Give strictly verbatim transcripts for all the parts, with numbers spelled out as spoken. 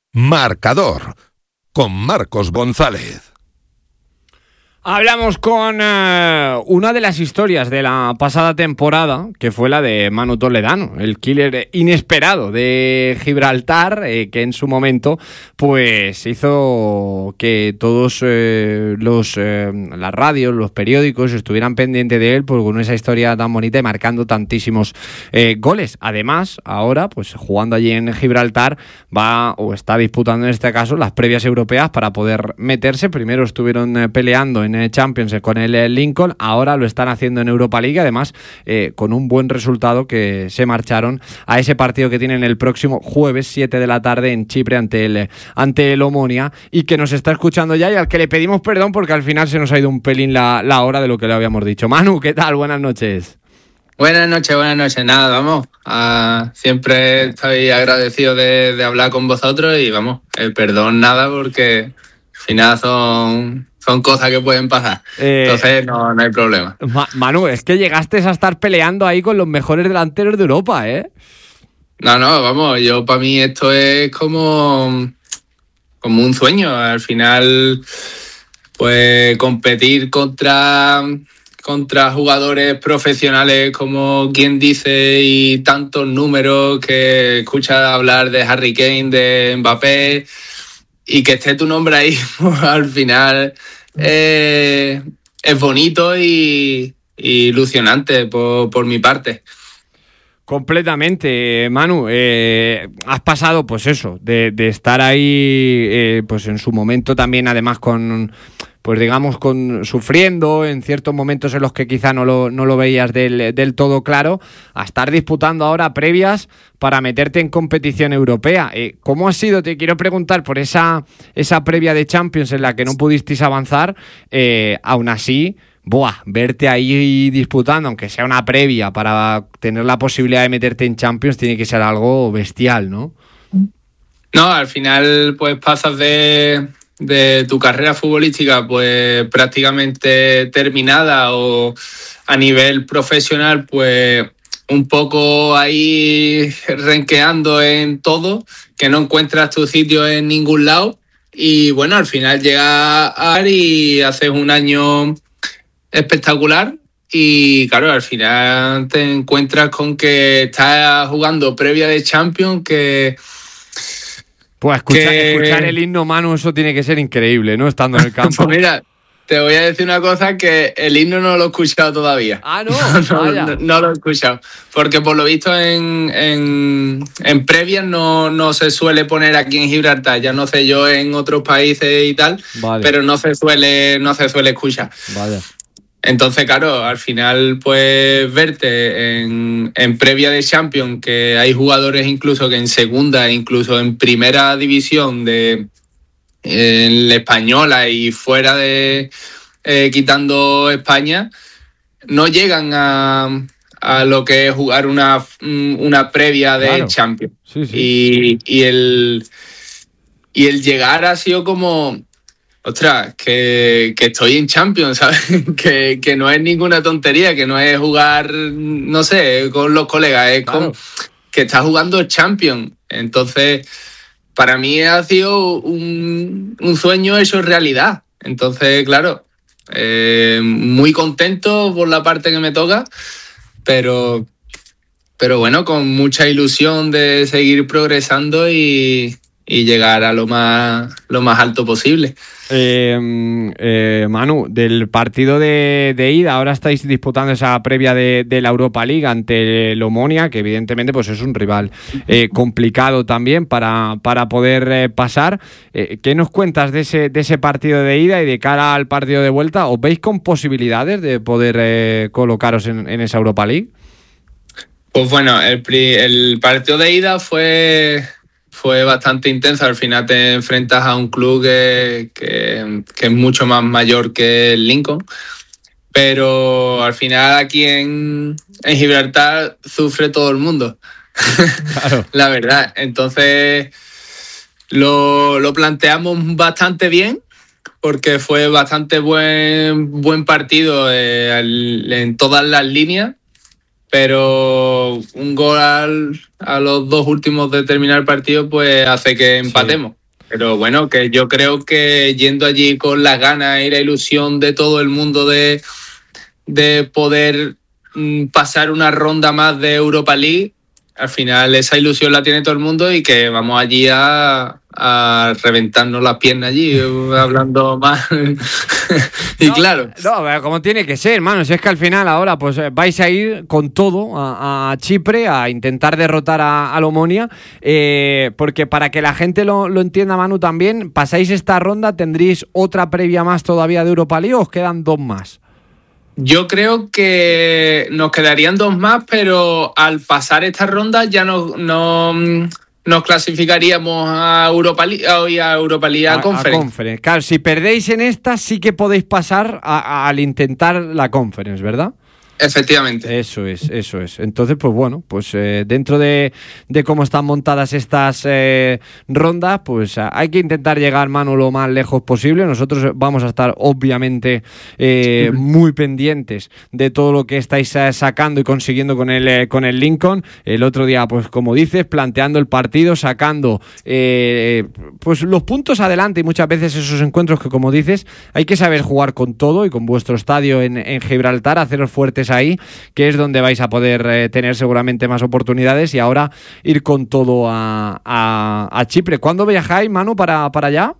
Marcador, con Marcos González. Hablamos con uh, una de las historias de la pasada temporada, que fue la de Manu Toledano, el killer inesperado de Gibraltar, eh, que en su momento pues hizo que todos eh, los eh, las radios, los periódicos estuvieran pendientes de él, pues con esa historia tan bonita y marcando tantísimos eh, goles. Además, ahora, pues jugando allí en Gibraltar, va o está disputando en este caso las previas europeas para poder meterse. Primero estuvieron eh, peleando en en Champions con el Lincoln, ahora lo están haciendo en Europa League, además eh, con un buen resultado, que se marcharon a ese partido que tienen el próximo jueves siete de la tarde en Chipre ante el, ante el Omonia, y que nos está escuchando ya y al que le pedimos perdón porque al final se nos ha ido un pelín la, la hora de lo que le habíamos dicho. Manu, ¿qué tal? Buenas noches. Buenas noches, buenas noches. Nada, vamos, uh, siempre estoy agradecido de, de hablar con vosotros y vamos, el perdón nada, porque al final son... Son cosas que pueden pasar. Eh, Entonces no, no hay problema. Ma- Manu, es que llegaste a estar peleando ahí con los mejores delanteros de Europa, ¿eh? No, no, vamos, yo para mí esto es como, como un sueño. Al final, pues competir contra, contra jugadores profesionales como quien dice y tantos números que escuchas hablar de Harry Kane, de Mbappé, y que esté tu nombre ahí, pues, al final eh, es bonito y, y ilusionante por, por mi parte. Completamente, Manu. Eh, has pasado, pues eso, de, de estar ahí, eh, pues en su momento también, además con, pues digamos, con sufriendo en ciertos momentos en los que quizá no lo, no lo veías del, del todo claro, a estar disputando ahora previas para meterte en competición europea. Eh, ¿Cómo ha sido? Te quiero preguntar por esa, esa previa de Champions en la que no pudisteis avanzar, eh, aún así... Buah, verte ahí disputando, aunque sea una previa, para tener la posibilidad de meterte en Champions, tiene que ser algo bestial, ¿no? No, al final pues pasas de, de tu carrera futbolística pues prácticamente terminada, o a nivel profesional pues un poco ahí renqueando en todo, que no encuentras tu sitio en ningún lado, y bueno, al final llegas a y haces un año espectacular y claro, al final te encuentras con que estás jugando previa de Champions, que pues escuchar, que... escuchar el himno, Manu, eso tiene que ser increíble, ¿no? Estando en el campo. Pues mira, te voy a decir una cosa, que el himno no lo he escuchado todavía. Ah, no, no, no, no, no lo he escuchado, porque por lo visto en, en, en previas no, no se suele poner aquí en Gibraltar, ya no sé yo en otros países y tal, vale. Pero no se suele, no se suele escuchar. Vale. Entonces, claro, al final, pues verte en, en previa de Champions, que hay jugadores incluso que en segunda, incluso en primera división de en la española y fuera de, eh, quitando España, no llegan a, a lo que es jugar una, una previa de claro. Champions. Sí, sí. Y, y, el, y el llegar ha sido como... Ostras, que, que estoy en Champions, ¿sabes? que, que no es ninguna tontería, que no es jugar, no sé, con los colegas, es claro. con, que estás jugando Champions. Entonces, para mí ha sido un, un sueño hecho realidad. Entonces, claro, eh, muy contento por la parte que me toca, pero, pero bueno, con mucha ilusión de seguir progresando y, y llegar a lo más, lo más alto posible. Eh, eh, Manu, del partido de, de ida, ahora estáis disputando esa previa de, de la Europa League ante el Omonia, que evidentemente pues es un rival eh, complicado también para, para poder eh, pasar. Eh, ¿Qué nos cuentas de ese, de ese partido de ida y de cara al partido de vuelta? ¿Os veis con posibilidades de poder eh, colocaros en, en esa Europa League? Pues bueno, el, el partido de ida fue... fue bastante intenso. Al final te enfrentas a un club que, que, que es mucho más mayor que el Lincoln, pero al final aquí en, en Gibraltar sufre todo el mundo. Claro. La verdad. Entonces lo, lo planteamos bastante bien, porque fue bastante buen, buen partido eh, al, en todas las líneas, pero un gol al, a los dos últimos de terminar el partido pues hace que empatemos. Sí. Pero bueno, que yo creo que yendo allí con las ganas y la ilusión de todo el mundo de, de poder mm, pasar una ronda más de Europa League, al final esa ilusión la tiene todo el mundo y que vamos allí a, a reventarnos las piernas allí, hablando más. y no, claro. No, como tiene que ser, hermano. Si es que al final ahora pues vais a ir con todo a, a Chipre a intentar derrotar a, a la Omonia, eh, porque para que la gente lo, lo entienda, Manu, también, pasáis esta ronda, ¿tendréis otra previa más todavía de Europa League o os quedan dos más? Yo creo que nos quedarían dos más, pero al pasar esta ronda ya no, no nos clasificaríamos a Europa League, a Europa League, a, a Conference. A Conference. Claro, si perdéis en esta sí que podéis pasar a, a, al intentar la Conference, ¿verdad? Efectivamente. Eso es, eso es. Entonces, pues bueno, pues eh, dentro de, de cómo están montadas estas eh, rondas, pues hay que intentar llegar, Manu, lo más lejos posible. Nosotros vamos a estar, obviamente, eh, muy pendientes de todo lo que estáis eh, sacando y consiguiendo con el, eh, con el Lincoln. El otro día, pues como dices, planteando el partido, sacando eh, pues los puntos adelante y muchas veces esos encuentros que, como dices, hay que saber jugar con todo y con vuestro estadio en, en Gibraltar, haceros fuertes ahí, que es donde vais a poder eh, tener seguramente más oportunidades y ahora ir con todo a, a, a Chipre. ¿Cuándo viajáis, Manu, para, para allá?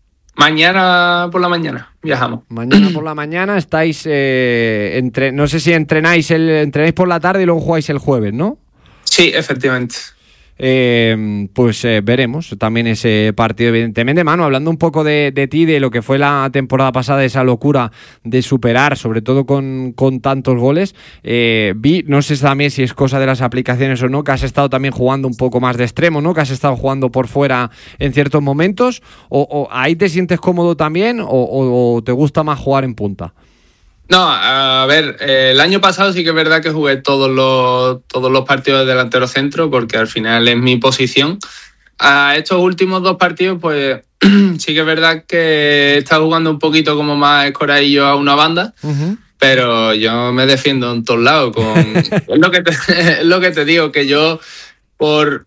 Mañana por la mañana viajamos. Mañana por la mañana estáis, eh, entre, no sé si entrenáis, el, entrenáis por la tarde y luego jugáis el jueves, ¿no? Sí, efectivamente. Eh, pues eh, veremos también ese partido, evidentemente. Manu, hablando un poco de, de ti, de lo que fue la temporada pasada, esa locura de superar, sobre todo con, con tantos goles, eh, vi, no sé también si es cosa de las aplicaciones o no, que has estado también jugando un poco más de extremo, ¿no? Que has estado jugando por fuera en ciertos momentos, o, o ahí te sientes cómodo también, o, o, o te gusta más jugar en punta. No, a ver, eh, el año pasado sí que es verdad que jugué todos los, todos los partidos de delantero centro, porque al final es mi posición. A estos últimos dos partidos, pues sí que es verdad que he estado jugando un poquito como más escoradillo a una banda, uh-huh. Pero yo me defiendo en todos lados. Con... es, lo que te, es lo que te digo, que yo, por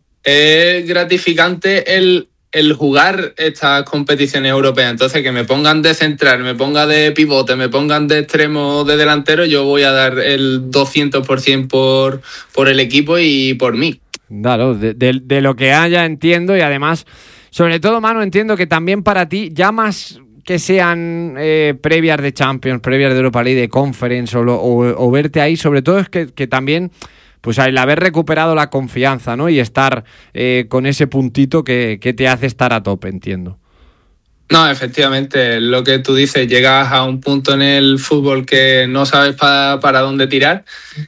es gratificante el... el jugar estas competiciones europeas. Entonces, que me pongan de central, me pongan de pivote, me pongan de extremo, de delantero, yo voy a dar el doscientos por ciento por, por el equipo y por mí. Claro, de, de, de lo que haya entiendo, y además, sobre todo, Manu, entiendo que también para ti, ya más que sean eh, previas de Champions, previas de Europa League, de Conference, o, lo, o, o verte ahí, sobre todo es que, que también... pues el haber recuperado la confianza, ¿no? Y estar eh, con ese puntito que, que te hace estar a tope, entiendo. No, efectivamente, lo que tú dices, llegas a un punto en el fútbol que no sabes pa, para dónde tirar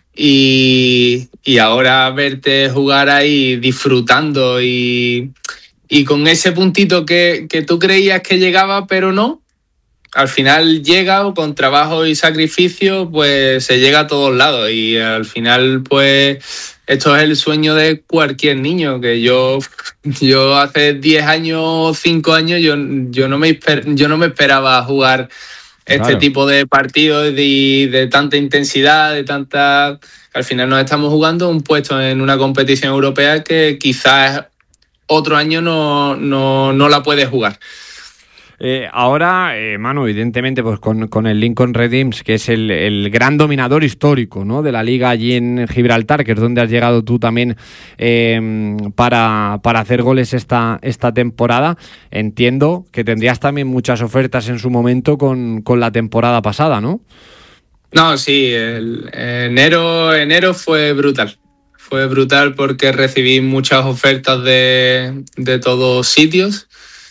y, y ahora verte jugar ahí disfrutando y, y con ese puntito que, que tú creías que llegaba, pero no, al final llega, o con trabajo y sacrificio, pues se llega a todos lados y al final, pues esto es el sueño de cualquier niño, que yo, yo hace diez años, cinco años, yo, yo, no, me esper, yo no me esperaba jugar este claro. tipo de partidos de, de tanta intensidad, de tanta... Al final nos estamos jugando un puesto en una competición europea que quizás otro año no, no, no la puedes jugar. Eh, ahora, eh, Manu, evidentemente, pues con, con el Lincoln Redims, que es el, el gran dominador histórico, ¿no?, de la liga allí en Gibraltar, que es donde has llegado tú también eh, para, para hacer goles esta, esta temporada. Entiendo que tendrías también muchas ofertas en su momento con, con la temporada pasada, ¿no? No, sí, el, enero, enero fue brutal. Fue brutal porque recibí muchas ofertas de, de todos sitios.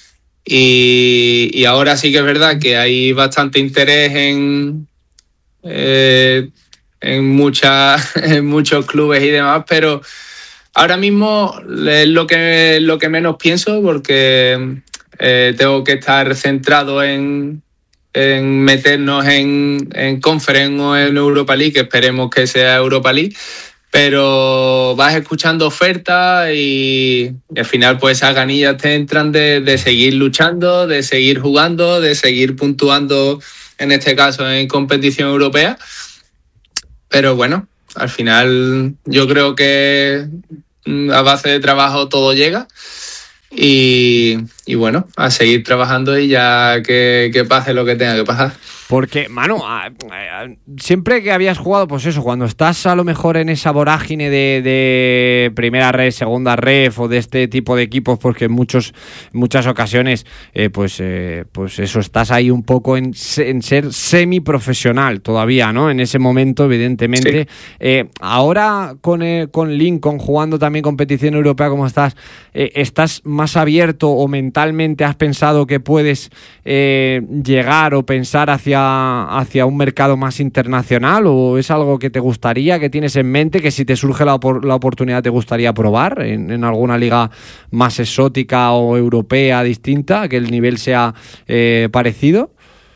Y, y ahora sí que es verdad que hay bastante interés en, eh, en, mucha, en muchos clubes y demás, pero ahora mismo es lo que, lo que menos pienso porque eh, tengo que estar centrado en, en meternos en, en Conference o en Europa League, que esperemos que sea Europa League. Pero vas escuchando ofertas y, y al final pues esas ganillas te entran de, de seguir luchando, de seguir jugando, de seguir puntuando, en este caso en competición europea. Pero bueno, al final yo creo que a base de trabajo todo llega Y, y bueno, a seguir trabajando y ya que, que pase lo que tenga que pasar. Porque, Manu, siempre que habías jugado, pues eso, cuando estás a lo mejor en esa vorágine de, de primera ref, segunda ref o de este tipo de equipos, porque en muchos, muchas ocasiones, eh, pues, eh, pues eso, estás ahí un poco en, en ser semiprofesional todavía, ¿no? En ese momento, evidentemente. Sí. Eh, ahora con, eh, con Lincoln, jugando también competición europea, ¿cómo estás? Eh, ¿Estás más abierto o mentalmente has pensado que puedes eh, llegar o pensar hacia hacia un mercado más internacional, o es algo que te gustaría, que tienes en mente, que si te surge la, la oportunidad te gustaría probar en, en alguna liga más exótica o europea distinta, que el nivel sea eh, parecido?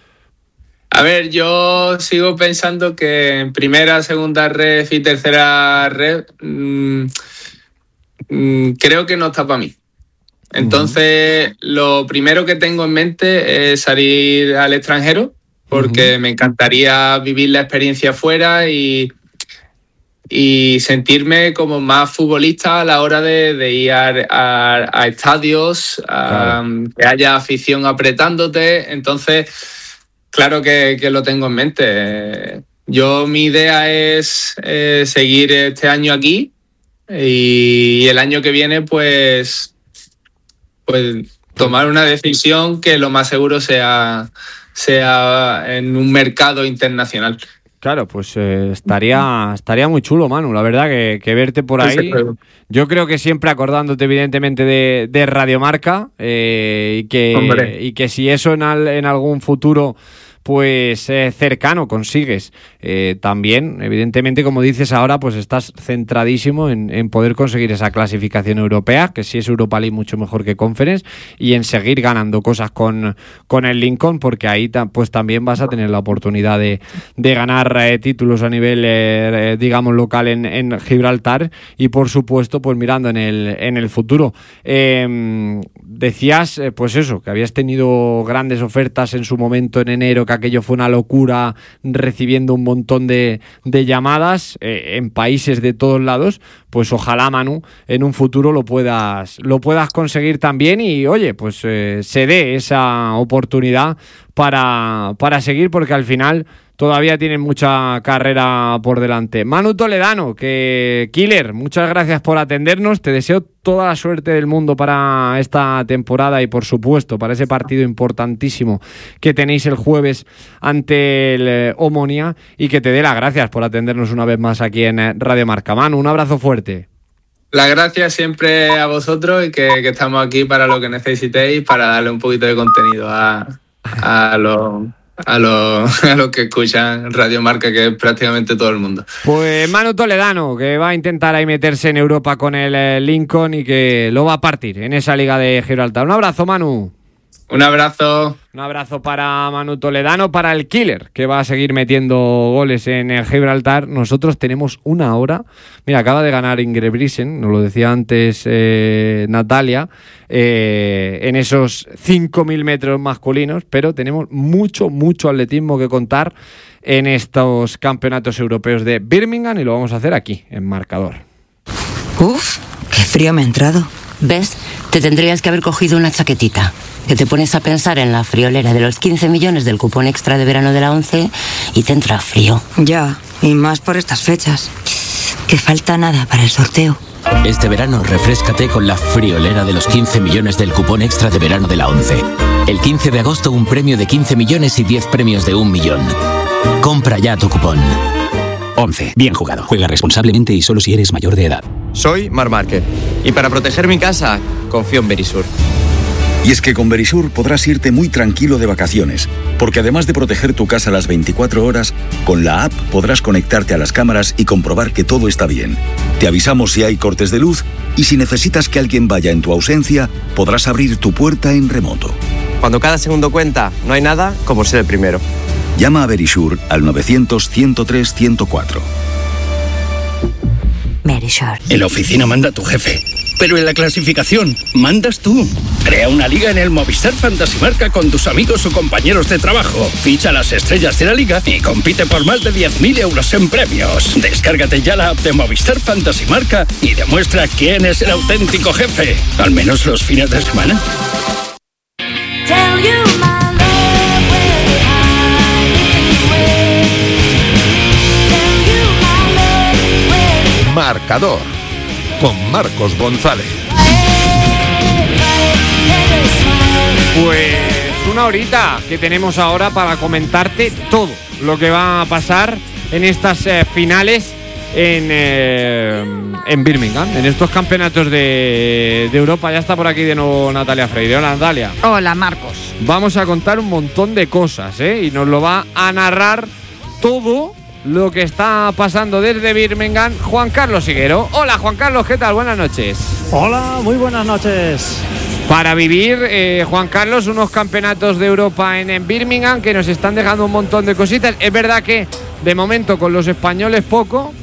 A ver, yo sigo pensando que en primera, segunda ref y tercera ref mmm, mmm, creo que no está para mí. Entonces, uh-huh. lo primero que tengo en mente es salir al extranjero, porque uh-huh. me encantaría vivir la experiencia fuera y, y sentirme como más futbolista a la hora de, de ir a, a, a estadios, claro. a, que haya afición apretándote. Entonces, claro que, que lo tengo en mente. Yo, mi idea es eh, seguir este año aquí y el año que viene, pues, pues tomar una decisión que lo más seguro sea... sea en un mercado internacional. Claro, pues eh, estaría estaría muy chulo, Manu, la verdad, que, que verte por ahí. Yo creo que siempre acordándote, evidentemente, de, de Radiomarca eh, y, que, y que si eso en, al, en algún futuro pues eh, cercano consigues eh, también, evidentemente, como dices ahora, pues estás centradísimo en, en poder conseguir esa clasificación europea, que si es Europa League mucho mejor que Conference, y en seguir ganando cosas con, con el Lincoln, porque ahí ta, pues también vas a tener la oportunidad de, de ganar eh, títulos a nivel eh, digamos local en, en Gibraltar, y por supuesto pues mirando en el, en el futuro. Eh, decías eh, pues eso, que habías tenido grandes ofertas en su momento en enero, que aquello fue una locura, recibiendo un montón de, de llamadas eh, en países de todos lados. Pues ojalá, Manu, en un futuro lo puedas lo puedas conseguir también y, oye, pues eh, se dé esa oportunidad para, para seguir, porque al final todavía tienen mucha carrera por delante. Manu Toledano, que Killer, muchas gracias por atendernos. Te deseo toda la suerte del mundo para esta temporada y, por supuesto, para ese partido importantísimo que tenéis el jueves ante el eh, Omonia, y que te dé las gracias por atendernos una vez más aquí en eh, Radio Marca. Manu, un abrazo fuerte. Las gracias siempre a vosotros y que, que estamos aquí para lo que necesitéis, para darle un poquito de contenido a, a los... A los, a los que escuchan Radio Marca, que es prácticamente todo el mundo. Pues Manu Toledano, que va a intentar ahí meterse en Europa con el Lincoln y que lo va a partir en esa liga de Gibraltar. Un abrazo, Manu. Un abrazo. Un abrazo para Manu Toledano, para el Killer, que va a seguir metiendo goles en el Gibraltar. Nosotros tenemos una hora. Mira, acaba de ganar Ingebrigtsen, nos lo decía antes eh, Natalia, eh, en esos cinco mil metros masculinos, pero tenemos mucho, mucho atletismo que contar en estos campeonatos europeos de Birmingham, y lo vamos a hacer aquí, en Marcador. Uf, qué frío me ha entrado. ¿Ves? Te tendrías que haber cogido una chaquetita. Que te pones a pensar en la friolera de los quince millones del cupón extra de verano de la ONCE y te entra frío. Ya, y más por estas fechas. Que falta nada para el sorteo. Este verano refréscate con la friolera de los quince millones del cupón extra de verano de la ONCE. El quince de agosto un premio de quince millones y diez premios de un millón. Compra ya tu cupón. ONCE. Bien jugado. Juega responsablemente y solo si eres mayor de edad. Soy Marc Márquez y para proteger mi casa confío en Verisur. Y es que con Verisur podrás irte muy tranquilo de vacaciones, porque además de proteger tu casa las veinticuatro horas, con la app podrás conectarte a las cámaras y comprobar que todo está bien. Te avisamos si hay cortes de luz y si necesitas que alguien vaya en tu ausencia, podrás abrir tu puerta en remoto. Cuando cada segundo cuenta, no hay nada como ser el primero. Llama a Verisur al novecientos, ciento tres, ciento cuatro. Verisur. En la oficina manda tu jefe. pero en la clasificación mandas tú. Crea una liga en el Movistar Fantasy Marca con tus amigos o compañeros de trabajo. Ficha las estrellas de la liga y compite por más de diez mil euros en premios. Descárgate ya la app de Movistar Fantasy Marca y demuestra quién es el auténtico jefe. Al menos los fines de semana. Marcador con Marcos González. Pues una horita que tenemos ahora para comentarte todo lo que va a pasar en estas eh, finales en, eh, en Birmingham, en estos campeonatos de, de Europa. Ya está por aquí de nuevo Natalia Freire. Hola, Natalia. Hola, Marcos. Vamos a contar un montón de cosas, ¿eh? Y nos lo va a narrar todo lo que está pasando desde Birmingham Juan Carlos Higuero. Hola, Juan Carlos, ¿qué tal? Buenas noches. Hola, muy buenas noches. Para vivir, eh, Juan Carlos, unos campeonatos de Europa en, en Birmingham que nos están dejando un montón de cositas. Es verdad que de momento con los españoles poco,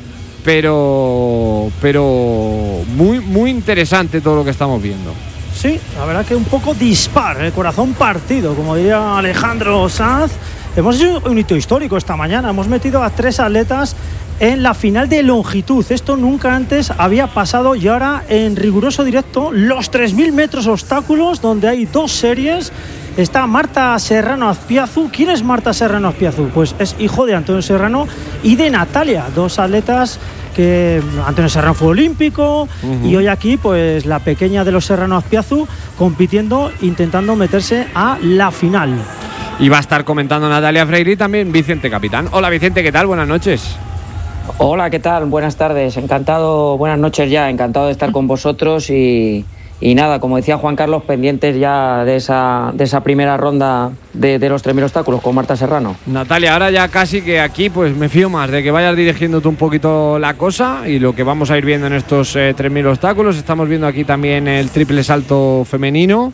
pero pero muy muy interesante todo lo que estamos viendo. Sí, la verdad que un poco dispar, el corazón partido, como diría Alejandro Sanz. Hemos hecho un hito histórico esta mañana, hemos metido a tres atletas en la final de longitud. Esto nunca antes había pasado y ahora en riguroso directo los tres mil metros obstáculos, donde hay dos series. Está Marta Serrano Azpiazu. ¿Quién es Marta Serrano Azpiazu? Pues es hijo de Antonio Serrano y de Natalia, dos atletas que Antonio Serrano fue olímpico. Uh-huh. Y hoy aquí pues la pequeña de los Serrano Azpiazu compitiendo, intentando meterse a la final. Y va a estar comentando Natalia Freire y también Vicente Capitán. Hola Vicente, ¿qué tal? Buenas noches. Hola, ¿qué tal? Buenas tardes. Encantado, buenas noches ya. Encantado de estar con vosotros y, y nada, como decía Juan Carlos, pendientes ya de esa, de esa primera ronda de, de los tres mil obstáculos con Marta Serrano. Natalia, ahora ya casi que aquí pues me fío más de que vayas dirigiendo tú un poquito la cosa y lo que vamos a ir viendo en estos eh, tres mil obstáculos. Estamos viendo aquí también el triple salto femenino.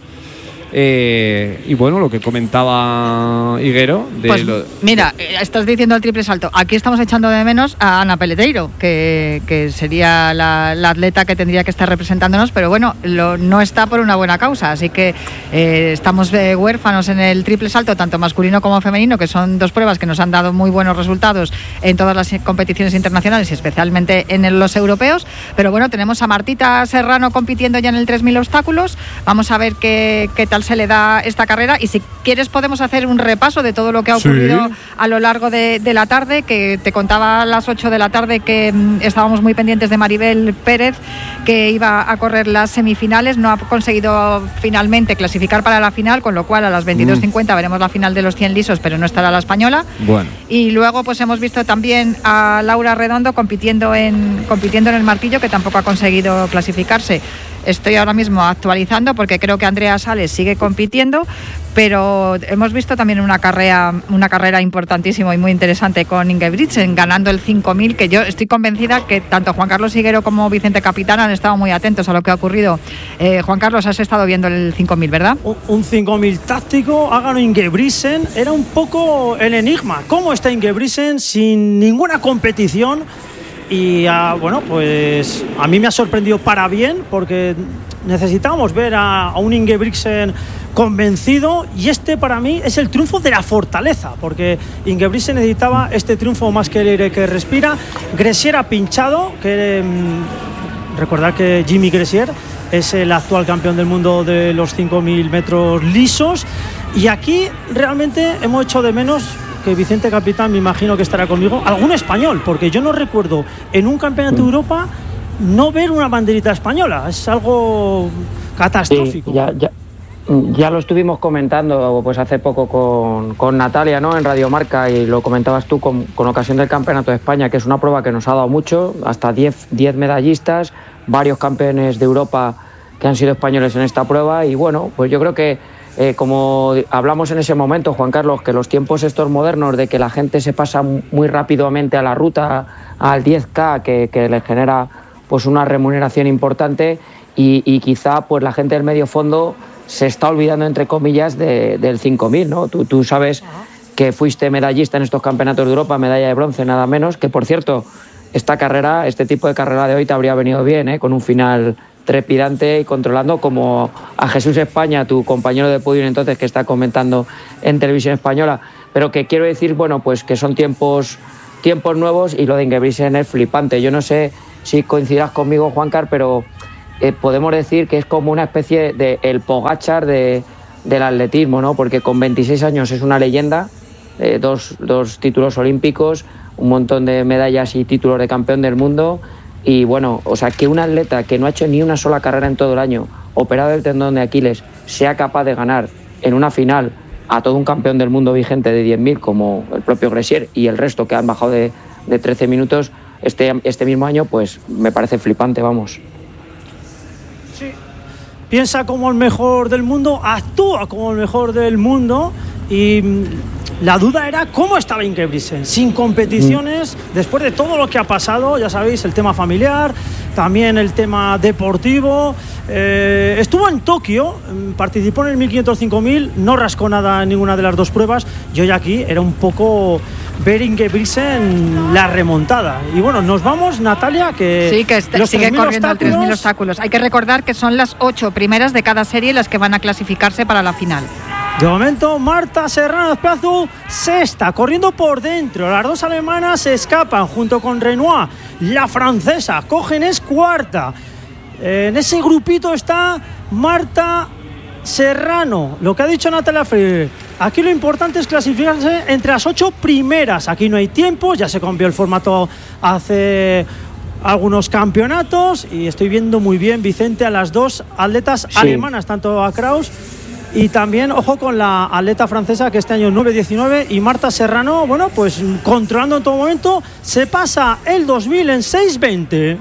Eh, y bueno, lo que comentaba Higuero de pues lo, mira, estás diciendo el triple salto. Aquí estamos echando de menos a Ana Peleteiro, que, que sería la, la atleta que tendría que estar representándonos, pero bueno, lo, no está por una buena causa, así que eh, estamos eh, huérfanos en el triple salto, tanto masculino como femenino, que son dos pruebas que nos han dado muy buenos resultados en todas las competiciones internacionales y especialmente en los europeos. Pero bueno, tenemos a Martita Serrano compitiendo ya en el tres mil obstáculos. Vamos a ver qué, qué tal se le da esta carrera y si quieres podemos hacer un repaso de todo lo que ha ocurrido sí. a lo largo de, de la tarde, que te contaba a las ocho de la tarde que mm, estábamos muy pendientes de Maribel Pérez, que iba a correr las semifinales. No ha conseguido finalmente clasificar para la final, con lo cual a las veintidós cincuenta mm. veremos la final de los cien lisos, pero no estará la española. Bueno. Y luego pues hemos visto también a Laura Redondo compitiendo en, compitiendo en el martillo, que tampoco ha conseguido clasificarse. Estoy ahora mismo actualizando porque creo que Andrea Sales sigue compitiendo, pero hemos visto también una carrera una carrera importantísima y muy interesante con Ingebrigtsen ganando el cinco mil, que yo estoy convencida que tanto Juan Carlos Higuero como Vicente Capitán han estado muy atentos a lo que ha ocurrido. Eh, Juan Carlos, has estado viendo el cinco mil, ¿verdad? Un, un cinco mil táctico, ha ganado Ingebrigtsen. Era un poco el enigma. ¿Cómo está Ingebrigtsen sin ninguna competición? Y uh, bueno, pues a mí me ha sorprendido para bien, porque necesitábamos ver a, a un Ingebrigtsen convencido, y este para mí es el triunfo de la fortaleza, porque Ingebrigtsen necesitaba este triunfo más que el aire que respira. Gressier ha pinchado, que mmm, recordar que Jimmy Gressier es el actual campeón del mundo de los cinco mil metros lisos, y aquí realmente hemos hecho de menos que Vicente Capitán, me imagino que estará conmigo, algún español, porque yo no recuerdo en un campeonato de Europa no ver una banderita española. Es algo catastrófico. Sí, ya, ya, ya lo estuvimos comentando pues hace poco con, con Natalia, ¿no?, en Radio Marca, y lo comentabas tú con, con ocasión del Campeonato de España, que es una prueba que nos ha dado mucho, hasta diez medallistas, varios campeones de Europa que han sido españoles en esta prueba, y bueno, pues yo creo que Eh, como hablamos en ese momento, Juan Carlos, que los tiempos estos modernos de que la gente se pasa muy rápidamente a la ruta, al diez K, que, que les genera pues una remuneración importante, y, y quizá pues la gente del medio fondo se está olvidando, entre comillas, de, del cinco mil, ¿no? Tú, tú sabes que fuiste medallista en estos campeonatos de Europa, medalla de bronce nada menos, que por cierto, esta carrera, este tipo de carrera de hoy te habría venido bien, ¿eh?, con un final trepidante y controlando, como a Jesús España, tu compañero de podio entonces, que está comentando en Televisión Española. Pero que quiero decir, bueno, pues que son tiempos, tiempos nuevos, y lo de Ingebrigtsen es flipante. Yo no sé si coincidirás conmigo, Juancar, pero eh, podemos decir que es como una especie de el Pogačar de, del atletismo, ¿no? Porque con veintiséis años es una leyenda, eh, dos, dos títulos olímpicos, un montón de medallas y títulos de campeón del mundo. Y bueno, o sea, que un atleta que no ha hecho ni una sola carrera en todo el año, operado del tendón de Aquiles, sea capaz de ganar en una final a todo un campeón del mundo vigente de diez mil como el propio Gressier y el resto que han bajado de, de trece minutos este, este mismo año, pues me parece flipante, vamos. Sí, piensa como el mejor del mundo, actúa como el mejor del mundo, y la duda era cómo estaba Ingebrigtsen, sin competiciones, mm. después de todo lo que ha pasado, ya sabéis, el tema familiar, también el tema deportivo. Eh, estuvo en Tokio, participó en el mil quinientos, cinco mil, no rascó nada en ninguna de las dos pruebas. Yo ya aquí era un poco ver Ingebrigtsen la remontada. Y bueno, nos vamos, Natalia, que sí, que este, sigue corriendo al tres mil obstáculos. Hay que recordar que son las ocho primeras de cada serie las que van a clasificarse para la final. De momento, Marta Serrano Azpiazu, sexta, corriendo por dentro. Las dos alemanas se escapan junto con Renoir. La francesa, Cogen, es cuarta. En ese grupito está Marta Serrano. Lo que ha dicho Natalia Freire, aquí lo importante es clasificarse entre las ocho primeras. Aquí no hay tiempo, ya se cambió el formato hace algunos campeonatos, y estoy viendo muy bien, Vicente, a las dos atletas sí. alemanas, tanto a Kraus y también, ojo, con la atleta francesa, que este año nueve diecinueve, y Marta Serrano, bueno, pues controlando en todo momento, se pasa el dos mil en seis veinte.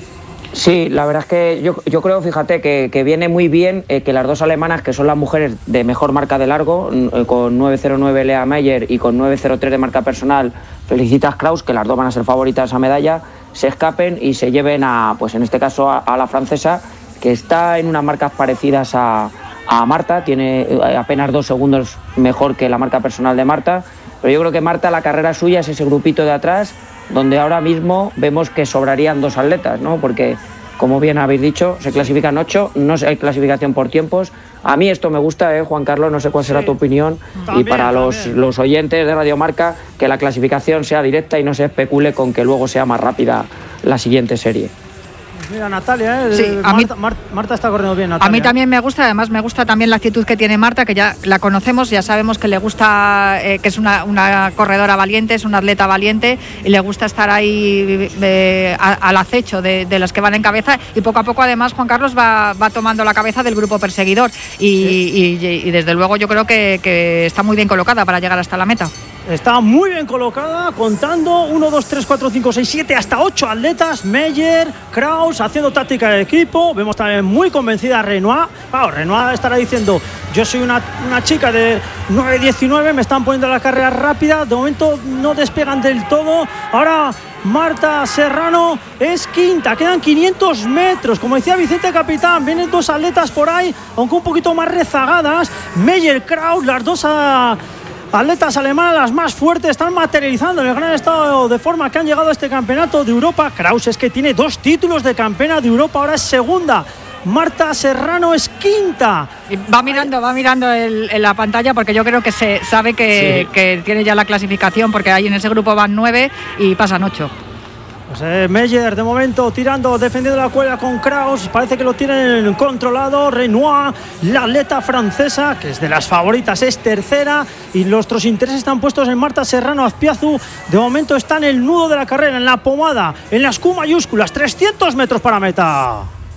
Sí, la verdad es que yo, yo creo, fíjate, que, que viene muy bien eh, que las dos alemanas, que son las mujeres de mejor marca de largo, eh, con nueve cero nueve Lea Meyer y con nueve cero tres de marca personal Felicitas Kraus, que las dos van a ser favoritas a medalla, se escapen y se lleven a, pues en este caso, a, a la francesa, que está en unas marcas parecidas a, a Marta, tiene apenas dos segundos mejor que la marca personal de Marta, pero yo creo que Marta, la carrera suya es ese grupito de atrás, donde ahora mismo vemos que sobrarían dos atletas, ¿no? Porque, como bien habéis dicho, se clasifican ocho, no hay clasificación por tiempos. A mí esto me gusta, ¿eh, Juan Carlos? No sé cuál será sí. tu opinión. También, y para los, los oyentes de Radio Marca, que la clasificación sea directa y no se especule con que luego sea más rápida la siguiente serie. Mira, Natalia, ¿eh? Sí, a Marta, mí, Marta, Marta está corriendo bien, Natalia. A mí también me gusta, además me gusta también la actitud que tiene Marta, que ya la conocemos, ya sabemos que le gusta, eh, que es una, una corredora valiente, es una atleta valiente, y le gusta estar ahí eh, a, al acecho de, de los que van en cabeza, y poco a poco además Juan Carlos va, va tomando la cabeza del grupo perseguidor, y, sí. y, y, y desde luego yo creo que, que está muy bien colocada para llegar hasta la meta. Está muy bien colocada, contando uno, dos, tres, cuatro, cinco, seis, siete, hasta ocho atletas. Meyer, Kraus, haciendo táctica de equipo. Vemos también muy convencida a Renoir. Claro, Renoir estará diciendo, yo soy una, una chica de nueve diecinueve, me están poniendo la carrera rápida. De momento no despegan del todo. Ahora Marta Serrano es quinta, quedan quinientos metros. Como decía Vicente Capitán, vienen dos atletas por ahí, aunque un poquito más rezagadas. Meyer, Kraus, las dos a... atletas alemanas, las más fuertes, están materializando en el gran estado de forma que han llegado a este campeonato de Europa. Kraus es que tiene dos títulos de campeona de Europa, ahora es segunda. Marta Serrano es quinta. Y va mirando, va mirando el, en la pantalla, porque yo creo que se sabe que, sí. que tiene ya la clasificación, porque ahí en ese grupo van nueve y pasan ocho. Pues eh, Meyer de momento tirando, defendiendo la cuerda con Kraus, parece que lo tienen controlado. Renoir, la atleta francesa, que es de las favoritas, es tercera, y nuestros intereses están puestos en Marta Serrano Azpiazu. De momento está en el nudo de la carrera, en la pomada, en las Q mayúsculas, trescientos metros para meta.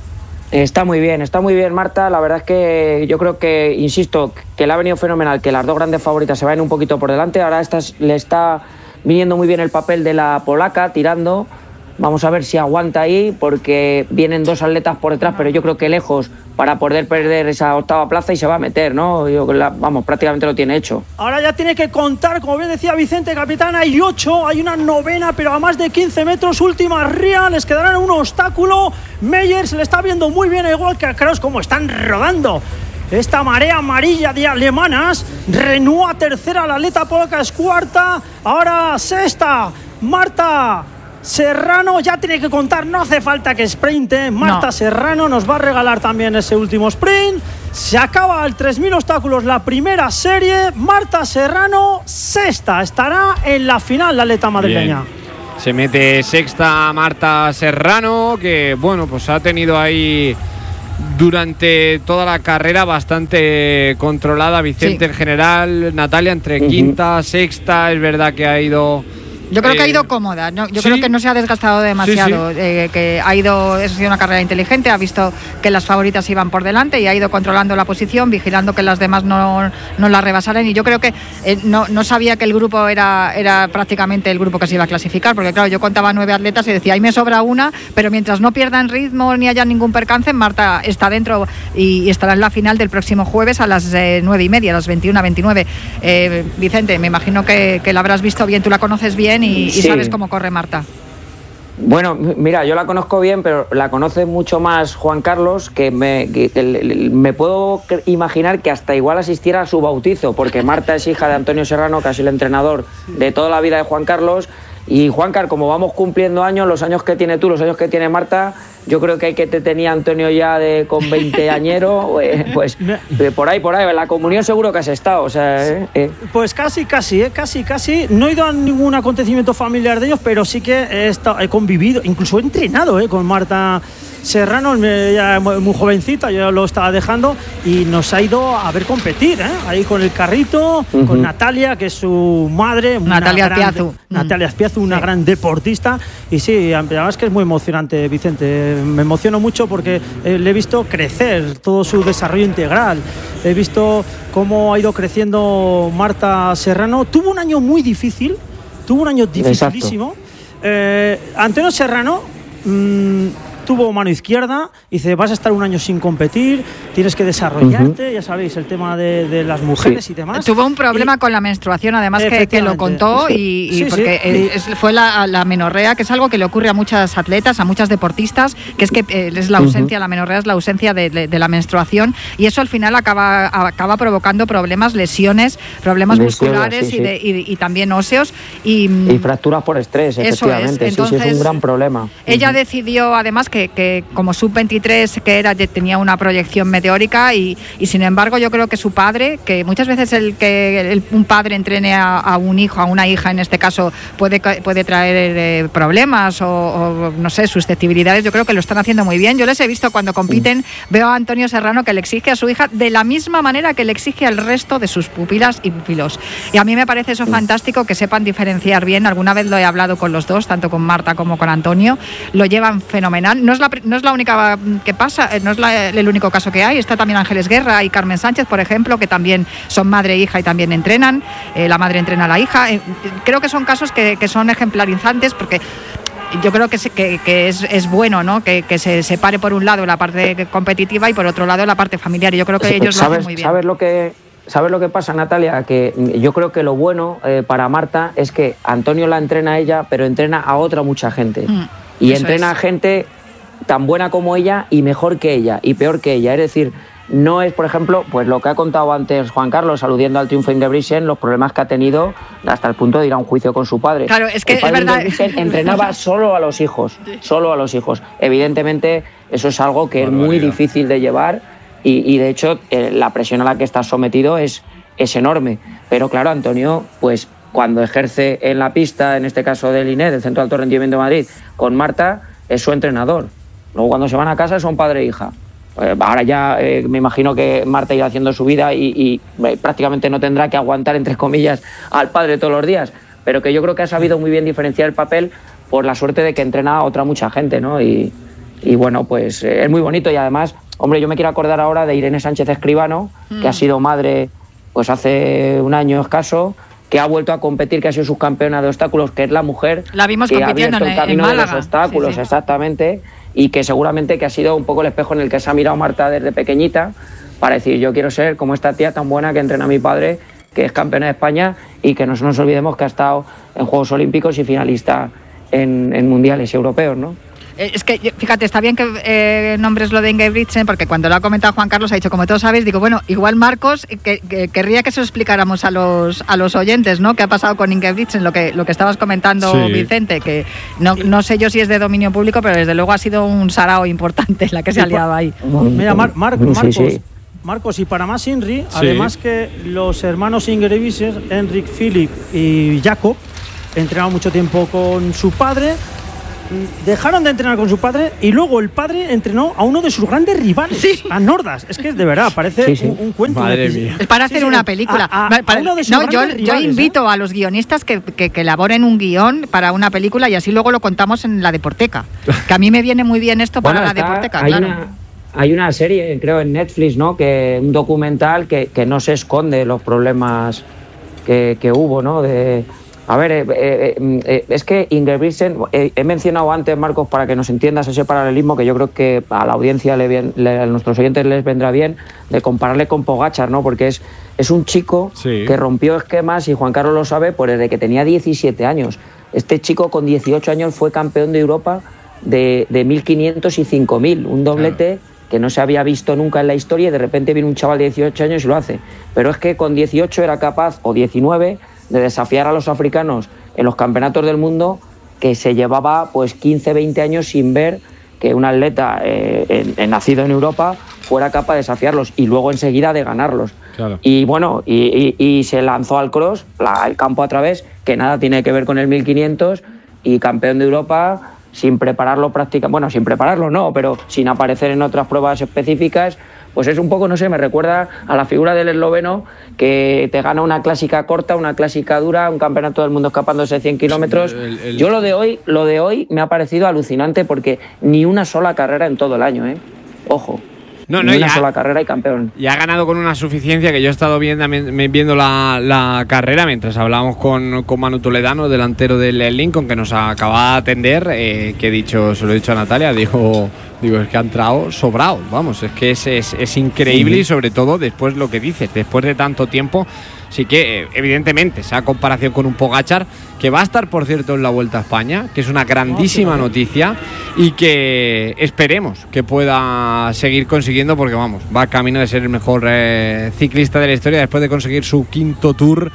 Está muy bien, está muy bien Marta, la verdad es que yo creo que, insisto, que le ha venido fenomenal que las dos grandes favoritas se vayan un poquito por delante. Ahora estas, le está viniendo muy bien el papel de la polaca, tirando. Vamos a ver si aguanta ahí, porque vienen dos atletas por detrás, pero yo creo que lejos para poder perder esa octava plaza, y se va a meter, ¿no? Yo, la, vamos, prácticamente lo tiene hecho. Ahora ya tiene que contar, como bien decía Vicente Capitán, hay ocho, hay una novena, pero a más de quince metros, última ría, les quedará un obstáculo. Meyer se le está viendo muy bien, igual que a Kraus, como están rodando esta marea amarilla de alemanas. Renoir tercera, la atleta polaca es cuarta, ahora sexta, Marta Serrano ya tiene que contar, no hace falta que sprinte. Marta no. Serrano nos va a regalar también ese último sprint. Se acaba el tres mil obstáculos, la primera serie. Marta Serrano, sexta, estará en la final la atleta madrileña. Bien. Se mete sexta Marta Serrano, que bueno, pues ha tenido ahí durante toda la carrera bastante controlada Vicente sí. en general, Natalia entre uh-huh. quinta, sexta, es verdad que ha ido... Yo creo eh, que ha ido cómoda, ¿no? Yo ¿sí? creo que no se ha desgastado demasiado, sí, sí. Eh, que ha ido, eso ha sido una carrera inteligente, ha visto que las favoritas iban por delante y ha ido controlando la posición, vigilando que las demás no, no la rebasaran, y yo creo que eh, no, no sabía que el grupo era, era prácticamente el grupo que se iba a clasificar, porque claro, yo contaba nueve atletas y decía, ahí me sobra una, pero mientras no pierdan ritmo ni haya ningún percance, Marta está dentro y, y estará en la final del próximo jueves a las eh, nueve y media, a las veintiuna veintinueve. Eh, Vicente, me imagino que, que la habrás visto bien, tú la conoces bien y, y sí. sabes cómo corre Marta. Bueno, mira, yo la conozco bien, pero la conoce mucho más Juan Carlos, que me, que, que me puedo imaginar que hasta igual asistiera a su bautizo, porque Marta es hija de Antonio Serrano, que ha sido el entrenador de toda la vida de Juan Carlos. Y Juan Carlos, como vamos cumpliendo años, los años que tiene tú, los años que tiene Marta, yo creo que hay que te tenía Antonio ya de con veinte añeros, pues por ahí, por ahí, en la comunión seguro que has estado, o sea, ¿eh? Eh. Pues casi, casi, ¿eh? casi, casi, no he ido a ningún acontecimiento familiar de ellos, pero sí que he, estado, he convivido, incluso he entrenado ¿eh? con Marta Serrano, ya muy jovencita, yo lo estaba dejando y nos ha ido a ver competir, ¿eh? ahí con el carrito, uh-huh. con Natalia, que es su madre, Natalia Azpiazu, Natalia Azpiazu, una sí. gran deportista, y sí, además que es muy emocionante, Vicente, me emociono mucho porque eh, le he visto crecer todo su desarrollo integral, he visto cómo ha ido creciendo Marta Serrano. Tuvo un año muy difícil, tuvo un año dificilísimo. Eh, Antonio Serrano mmm, tuvo mano izquierda, dice, vas a estar un año sin competir, tienes que desarrollarte, uh-huh. ya sabéis, el tema de, de las mujeres sí. y demás. Tuvo un problema y, con la menstruación, además que, que lo contó, y, y sí, porque sí. Es, fue la, la menorrea, que es algo que le ocurre a muchas atletas, a muchas deportistas, que es que eh, es la ausencia, uh-huh. la menorrea es la ausencia de, de, de la menstruación, y eso al final acaba, acaba provocando problemas, lesiones, problemas lesiones, musculares sí, y, de, y, y también óseos. Y, y fracturas por estrés, efectivamente, es. Entonces, sí, sí, es un gran problema. Ella uh-huh. decidió, además, Que, que como sub veintitrés que era, tenía una proyección meteórica y, y sin embargo yo creo que su padre, que muchas veces el que el, un padre entrene a, a un hijo, a una hija en este caso, puede, puede traer eh, problemas o, o no sé, susceptibilidades, yo creo que lo están haciendo muy bien. Yo les he visto cuando compiten, sí. veo a Antonio Serrano que le exige a su hija de la misma manera que le exige al resto de sus pupilas y pupilos, y a mí me parece eso sí. fantástico, que sepan diferenciar bien. Alguna vez lo he hablado con los dos, tanto con Marta como con Antonio, lo llevan fenomenal. No es la No es la única que pasa, no es la, el único caso que hay. Está también Ángeles Guerra y Carmen Sánchez, por ejemplo, que también son madre e hija y también entrenan. Eh, la madre entrena a la hija. Eh, creo que son casos que, que son ejemplarizantes, porque yo creo que, se, que, que es, es bueno, ¿no? Que, que se separe por un lado la parte competitiva y por otro lado la parte familiar. Y yo creo que sí, ellos ¿sabes, lo hacen muy bien. ¿Sabes lo que, ¿sabes lo que pasa, Natalia? Que yo creo que lo bueno eh, para Marta es que Antonio la entrena a ella, pero entrena a otra mucha gente. Mm, y entrena es. a gente tan buena como ella y mejor que ella y peor que ella, es decir, no es, por ejemplo, pues lo que ha contado antes Juan Carlos, aludiendo al triunfo de Ingebrigtsen, los problemas que ha tenido hasta el punto de ir a un juicio con su padre. Claro, es que el padre es verdad. Ingebrigtsen entrenaba solo a los hijos, solo a los hijos. Evidentemente, eso es algo que bueno, es muy difícil de llevar y, y de hecho, eh, la presión a la que estás sometido es, es enorme. Pero claro, Antonio, pues cuando ejerce en la pista, en este caso del I N E, del Centro de Alto Rendimiento de Madrid, con Marta, es su entrenador. Luego cuando se van a casa son padre e hija. Eh, ahora ya eh, me imagino que Marta irá haciendo su vida y, y eh, prácticamente no tendrá que aguantar, entre comillas, al padre todos los días. Pero que yo creo que ha sabido muy bien diferenciar el papel por la suerte de que entrena a otra mucha gente, ¿no? Y, y bueno, pues eh, es muy bonito. Y además, hombre, yo me quiero acordar ahora de Irene Sánchez Escribano, mm. que ha sido madre pues hace un año escaso, que ha vuelto a competir, que ha sido subcampeona de obstáculos, que es la mujer la vimos que compitiendo ha abierto el camino en Málaga. de los obstáculos, sí, sí. exactamente, y que seguramente que ha sido un poco el espejo en el que se ha mirado Marta desde pequeñita para decir, yo quiero ser como esta tía tan buena que entrena a mi padre, que es campeona de España y que no nos olvidemos que ha estado en Juegos Olímpicos y finalista en, en mundiales europeos, ¿no? eh, es que fíjate, está bien que eh, nombres lo de Ingebrigtsen, porque cuando lo ha comentado Juan Carlos ha dicho, como todos sabéis, digo, bueno, igual Marcos que, que, querría que se lo explicáramos a los a los oyentes, ¿no? ¿Qué ha pasado con Ingebrigtsen? Lo que lo que estabas comentando, sí. Vicente, que no, no sé yo si es de dominio público, pero desde luego ha sido un sarao importante la que se ha liado ahí. Mira, Mar, Mar, Marcos, sí, sí. Marcos, y para más Inri, sí. además que los hermanos Ingebrigtsen, Henrik, Philip y Jakob, entrenaron mucho tiempo con su padre, dejaron de entrenar con su padre y luego el padre entrenó a uno de sus grandes rivales, sí. a Nordas. Es que de verdad, parece sí, sí. Un, un cuento. Madre mía. Es para hacer sí, una sí, película. A, a, para, a no, yo, rivales, yo invito ¿eh? a los guionistas que, que, que elaboren un guión para una película y así luego lo contamos en la Deporteca. Que a mí me viene muy bien esto para bueno, la está, Deporteca, hay claro. Una, hay una serie, creo, en Netflix, ¿no? Que un documental que, que no se esconde los problemas que, que hubo, ¿no? De... A ver, eh, eh, eh, es que Ingebrigtsen, eh, he mencionado antes, Marcos, para que nos entiendas ese paralelismo que yo creo que a la audiencia, le, le, a nuestros oyentes les vendrá bien, de compararle con Pogačar, ¿no? Porque es, es un chico sí. que rompió esquemas, y Juan Carlos lo sabe, pues desde que tenía diecisiete años. Este chico con dieciocho años fue campeón de Europa de, de mil quinientos y cinco mil, un doblete claro. que no se había visto nunca en la historia, y de repente viene un chaval de dieciocho años y lo hace. Pero es que con dieciocho era capaz, o diecinueve, de desafiar a los africanos en los campeonatos del mundo, que se llevaba pues quince, veinte años sin ver que un atleta eh, en, en, nacido en Europa fuera capaz de desafiarlos y luego enseguida de ganarlos. Claro. Y bueno, y, y, y se lanzó al cross, la, el campo a través, que nada tiene que ver con el mil quinientos, y campeón de Europa sin prepararlo prácticamente, bueno, sin prepararlo no, pero sin aparecer en otras pruebas específicas. Pues es un poco, no sé, me recuerda a la figura del esloveno que te gana una clásica corta, una clásica dura, un campeonato del mundo escapándose cien kilómetros. El, el... Yo lo de hoy, lo de hoy me ha parecido alucinante, porque ni una sola carrera en todo el año, ¿eh? Ojo. No, no, ni una ya, sola carrera y campeón. Y ha ganado con una suficiencia que yo he estado viendo, viendo la, la carrera mientras hablábamos con, con Manu Toledano, delantero del Lincoln, que nos acaba de atender, eh, que he dicho, se lo he dicho a Natalia, dijo, digo, es que ha entrado sobrado, vamos, es que es, es, es increíble, sí. Y sobre todo después lo que dices, después de tanto tiempo, sí que evidentemente, esa comparación con un Pogačar, que va a estar, por cierto, en la Vuelta a España, que es una grandísima noticia y que esperemos que pueda seguir consiguiendo, porque vamos, va camino de ser el mejor eh, ciclista de la historia después de conseguir su quinto Tour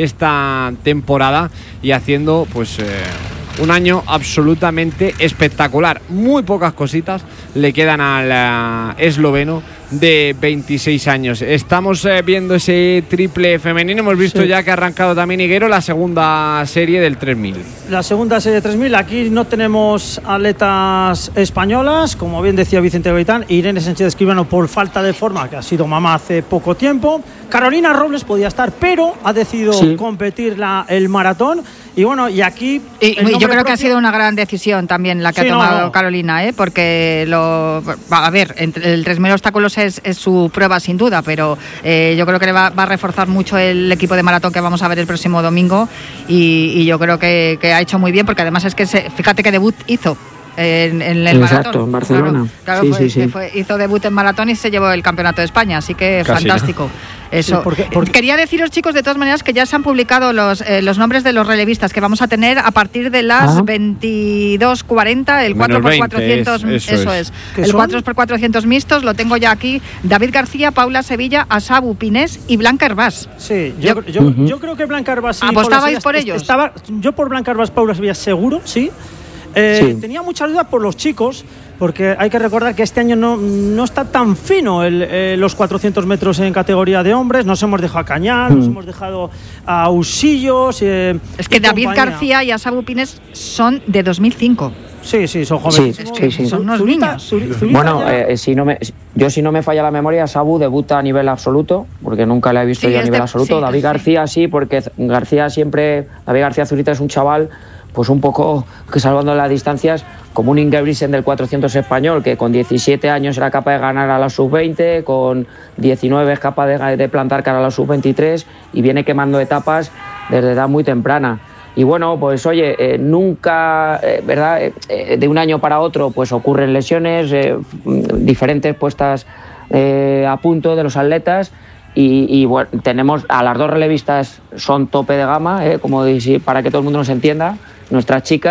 esta temporada y haciendo pues eh, un año absolutamente espectacular. Muy pocas cositas le quedan al uh, esloveno de veintiséis años. Estamos eh, viendo ese triple femenino. Hemos visto sí. ya que ha arrancado también Higuero la segunda serie del tres mil. La segunda serie de tres mil. Aquí no tenemos atletas españolas, como bien decía Vicente Gaitán. Irene Sánchez Escribano, por falta de forma, que ha sido mamá hace poco tiempo. Carolina Robles podía estar, pero ha decidido sí. competir la, el maratón. Y bueno, y aquí... Y, y yo creo propio... que ha sido una gran decisión también la que sí, ha tomado no, no. Carolina, ¿eh? Porque lo, a ver, el tres mil obstáculos es, es su prueba sin duda, pero eh, yo creo que le va, va a reforzar mucho el equipo de maratón que vamos a ver el próximo domingo, y, y yo creo que, que ha hecho muy bien, porque además es que se, fíjate que debut hizo en, en el Exacto, maratón. En Barcelona. Claro, claro sí, fue, sí, sí. Fue, hizo debut en maratón y se llevó el campeonato de España, así que Casi fantástico. No. Eso. Sí, porque, porque... Quería deciros, chicos, de todas maneras, que ya se han publicado los, eh, los nombres de los relevistas que vamos a tener a partir de las ah. veintidós cuarenta, el cuatro por cuatrocientos, es, eso, eso es, es. el cuatro por cuatrocientos mixtos, lo tengo ya aquí. David García, Paula Sevilla, Asabu Pinés y Blanca Herbás. Sí, yo, yo, uh-huh. yo creo que Blanca Herbás... Sí, ¿apostabais por ellos? Estaba, yo por Blanca Herbás, Paula Sevilla, seguro, sí. Eh, sí. Tenía mucha duda por los chicos, porque hay que recordar que este año no, no está tan fino el, eh, los cuatrocientos metros en categoría de hombres. Nos hemos dejado a Cañal, mm. nos hemos dejado a Usillos. Eh, es que David compañía. García y Asabu Pines son de dos mil cinco. Sí, sí, son jóvenes. Sí, sí, sí. Son unos Zurita, niños. Zurita, Zurita bueno, eh, si no me, yo si no me falla la memoria, Asabu debuta a nivel absoluto, porque nunca le he visto sí, yo a nivel de, absoluto. Sí, David sí. García sí, porque García siempre, David García Zurita es un chaval pues un poco que, salvando las distancias, como un Ingebrigtsen del cuatrocientos español, que con diecisiete años era capaz de ganar a la sub veinte, con diecinueve es capaz de, de plantar cara a la sub veintitrés y viene quemando etapas desde edad muy temprana. Y bueno, pues oye, eh, nunca, eh, ¿verdad? Eh, de un año para otro pues ocurren lesiones, eh, diferentes puestas eh, a punto de los atletas. Y, y bueno, tenemos a las dos relevistas, son tope de gama, eh, como decir, para que todo el mundo nos entienda, nuestras chicas,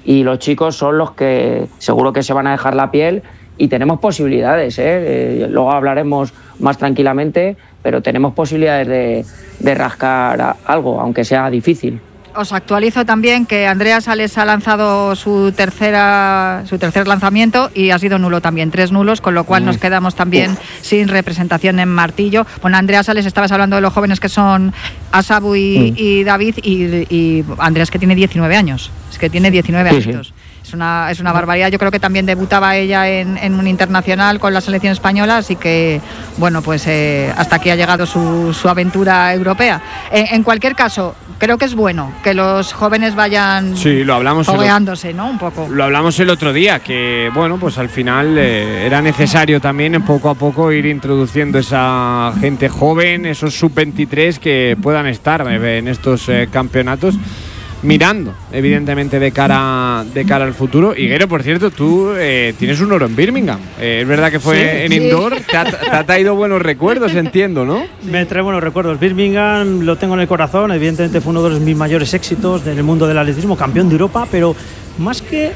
y los chicos son los que seguro que se van a dejar la piel y tenemos posibilidades, ¿eh? Eh, luego hablaremos más tranquilamente, pero tenemos posibilidades de, de rascar algo, aunque sea difícil. Os actualizo también que Andrea Sales ha lanzado su tercera su tercer lanzamiento y ha sido nulo también, tres nulos, con lo cual mm. nos quedamos también Uf. sin representación en martillo. Bueno, Andrea Sales, estabas hablando de los jóvenes que son Asabu y, mm. y David, y, y Andrea es que tiene diecinueve años, es que tiene diecinueve sí, años. Sí. Es una, es una barbaridad. Yo creo que también debutaba ella en, en un internacional con la selección española, así que, bueno, pues eh, hasta aquí ha llegado su, su aventura europea. En, en cualquier caso, creo que es bueno que los jóvenes vayan sí, lo hablamos fogueándose, ¿no? Un poco. Lo hablamos el otro día, que, bueno, pues al final eh, era necesario también poco a poco ir introduciendo esa gente joven, esos sub veintitrés que puedan estar eh, en estos eh, campeonatos, mirando, evidentemente, de cara de cara al futuro. Higuero, por cierto, tú eh, tienes un oro en Birmingham. Eh, es verdad que fue sí, en sí. indoor. Te ha, te ha traído buenos recuerdos, entiendo, ¿no? Me trae buenos recuerdos. Birmingham lo tengo en el corazón. Evidentemente fue uno de los mis mayores éxitos en el mundo del atletismo, campeón de Europa, pero más que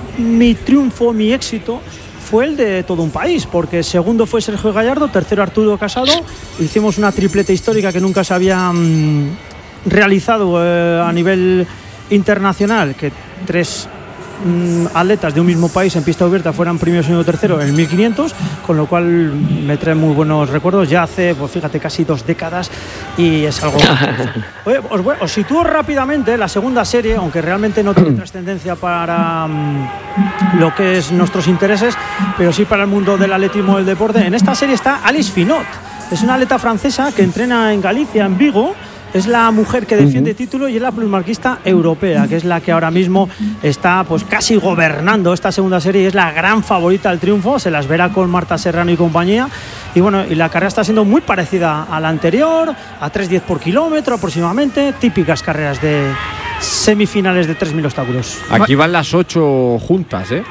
mi triunfo, mi éxito, fue el de todo un país, porque segundo fue Sergio Gallardo, tercero Arturo Casado. Hicimos una tripleta histórica que nunca se había mmm, realizado eh, a nivel internacional, que tres mmm, atletas de un mismo país en pista abierta fueran primero, segundo, tercero en el mil quinientos, con lo cual me trae muy buenos recuerdos. Ya hace, pues fíjate, casi dos décadas y es algo... Oye, os, voy, os sitúo rápidamente la segunda serie, aunque realmente no tiene trascendencia para mmm, lo que es nuestros intereses, pero sí para el mundo del atletismo y del deporte. En esta serie está Alice Finot, es una atleta francesa que entrena en Galicia, en Vigo. Es la mujer que defiende uh-huh. título y es la plusmarquista europea, que es la que ahora mismo está pues casi gobernando esta segunda serie y es la gran favorita al triunfo. Se las verá con Marta Serrano y compañía. Y bueno, y la carrera está siendo muy parecida a la anterior, a tres diez por kilómetro aproximadamente, típicas carreras de semifinales de tres mil obstáculos. Aquí van las ocho juntas, ¿eh?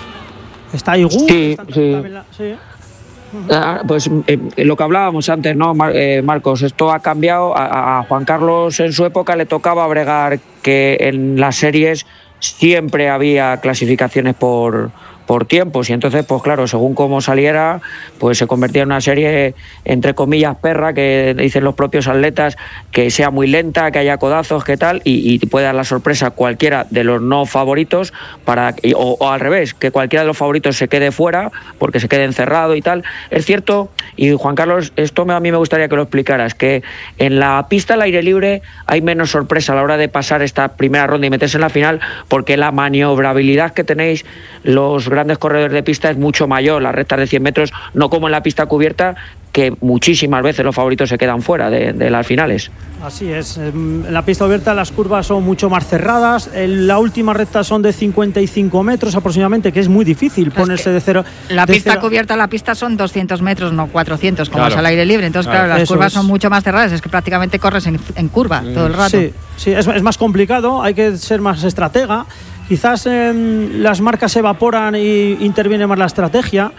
Está Igu. Sí, sí. La, sí. Uh-huh. Pues eh, lo que hablábamos antes, ¿no, Mar- eh, Marcos? Esto ha cambiado. A, a Juan Carlos en su época le tocaba bregar que en las series siempre había clasificaciones por, por tiempos y entonces, pues claro, según cómo saliera, pues se convertía en una serie, entre comillas, perra, que dicen los propios atletas, que sea muy lenta, que haya codazos, que tal, y, y puede dar la sorpresa cualquiera de los no favoritos, para o, o al revés, que cualquiera de los favoritos se quede fuera, porque se quede encerrado y tal. Es cierto, y Juan Carlos, esto me, a mí me gustaría que lo explicaras, que en la pista al aire libre hay menos sorpresa a la hora de pasar esta primera ronda y meterse en la final, porque la maniobrabilidad que tenéis los grandes corredores de pista es mucho mayor, las rectas de cien metros, no como en la pista cubierta, que muchísimas veces los favoritos se quedan fuera de, de las finales. Así es, en la pista abierta las curvas son mucho más cerradas, en la última recta son de cincuenta y cinco metros aproximadamente, que es muy difícil ponerse de cero. La de pista cero. cubierta, la pista son doscientos metros, no cuatrocientos, como claro. es al aire libre, entonces claro, claro las curvas es. son mucho más cerradas, es que prácticamente corres en, en curva mm. todo el rato. Sí, sí es, es más complicado, hay que ser más estratega. Quizás eh, las marcas se evaporan y interviene más la estrategia.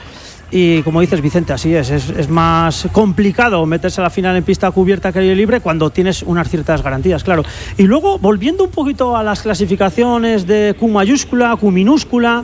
Y como dices, Vicente, así es, es, es más complicado meterse a la final en pista cubierta que aire libre cuando tienes unas ciertas garantías, claro. Y luego, volviendo un poquito a las clasificaciones de Q mayúscula, Q minúscula,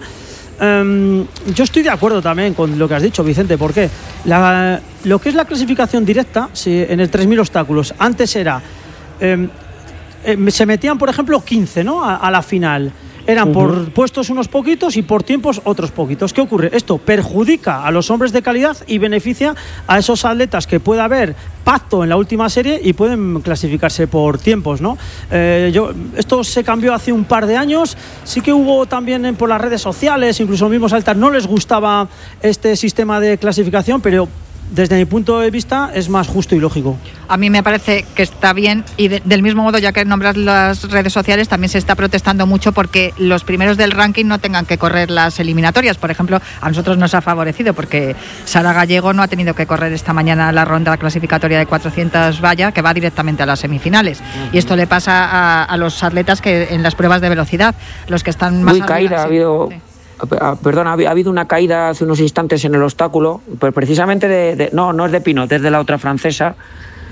um, yo estoy de acuerdo también con lo que has dicho, Vicente, porque la, lo que es la clasificación directa, si en el tres mil obstáculos, antes era, eh, eh, se metían, por ejemplo, quince, ¿no? a, a la final. Eran por uh-huh. puestos unos poquitos y por tiempos otros poquitos. ¿Qué ocurre? Esto perjudica a los hombres de calidad y beneficia a esos atletas que pueda haber pacto en la última serie y pueden clasificarse por tiempos, ¿no? Eh, yo, esto se cambió hace un par de años. Sí que hubo también por las redes sociales, incluso los mismos atletas no les gustaba este sistema de clasificación, pero desde mi punto de vista es más justo y lógico. A mí me parece que está bien y de, del mismo modo, ya que nombras las redes sociales, también se está protestando mucho porque los primeros del ranking no tengan que correr las eliminatorias. Por ejemplo, a nosotros nos ha favorecido porque Sara Gallego no ha tenido que correr esta mañana la ronda clasificatoria de cuatrocientos valla, que va directamente a las semifinales. Uh-huh. Y esto le pasa a, a los atletas que en las pruebas de velocidad, los que están más muy caída, ha habido... Sí. Perdón, ha habido una caída hace unos instantes en el obstáculo, pues precisamente de, de no, no es de Pinot, es de la otra francesa,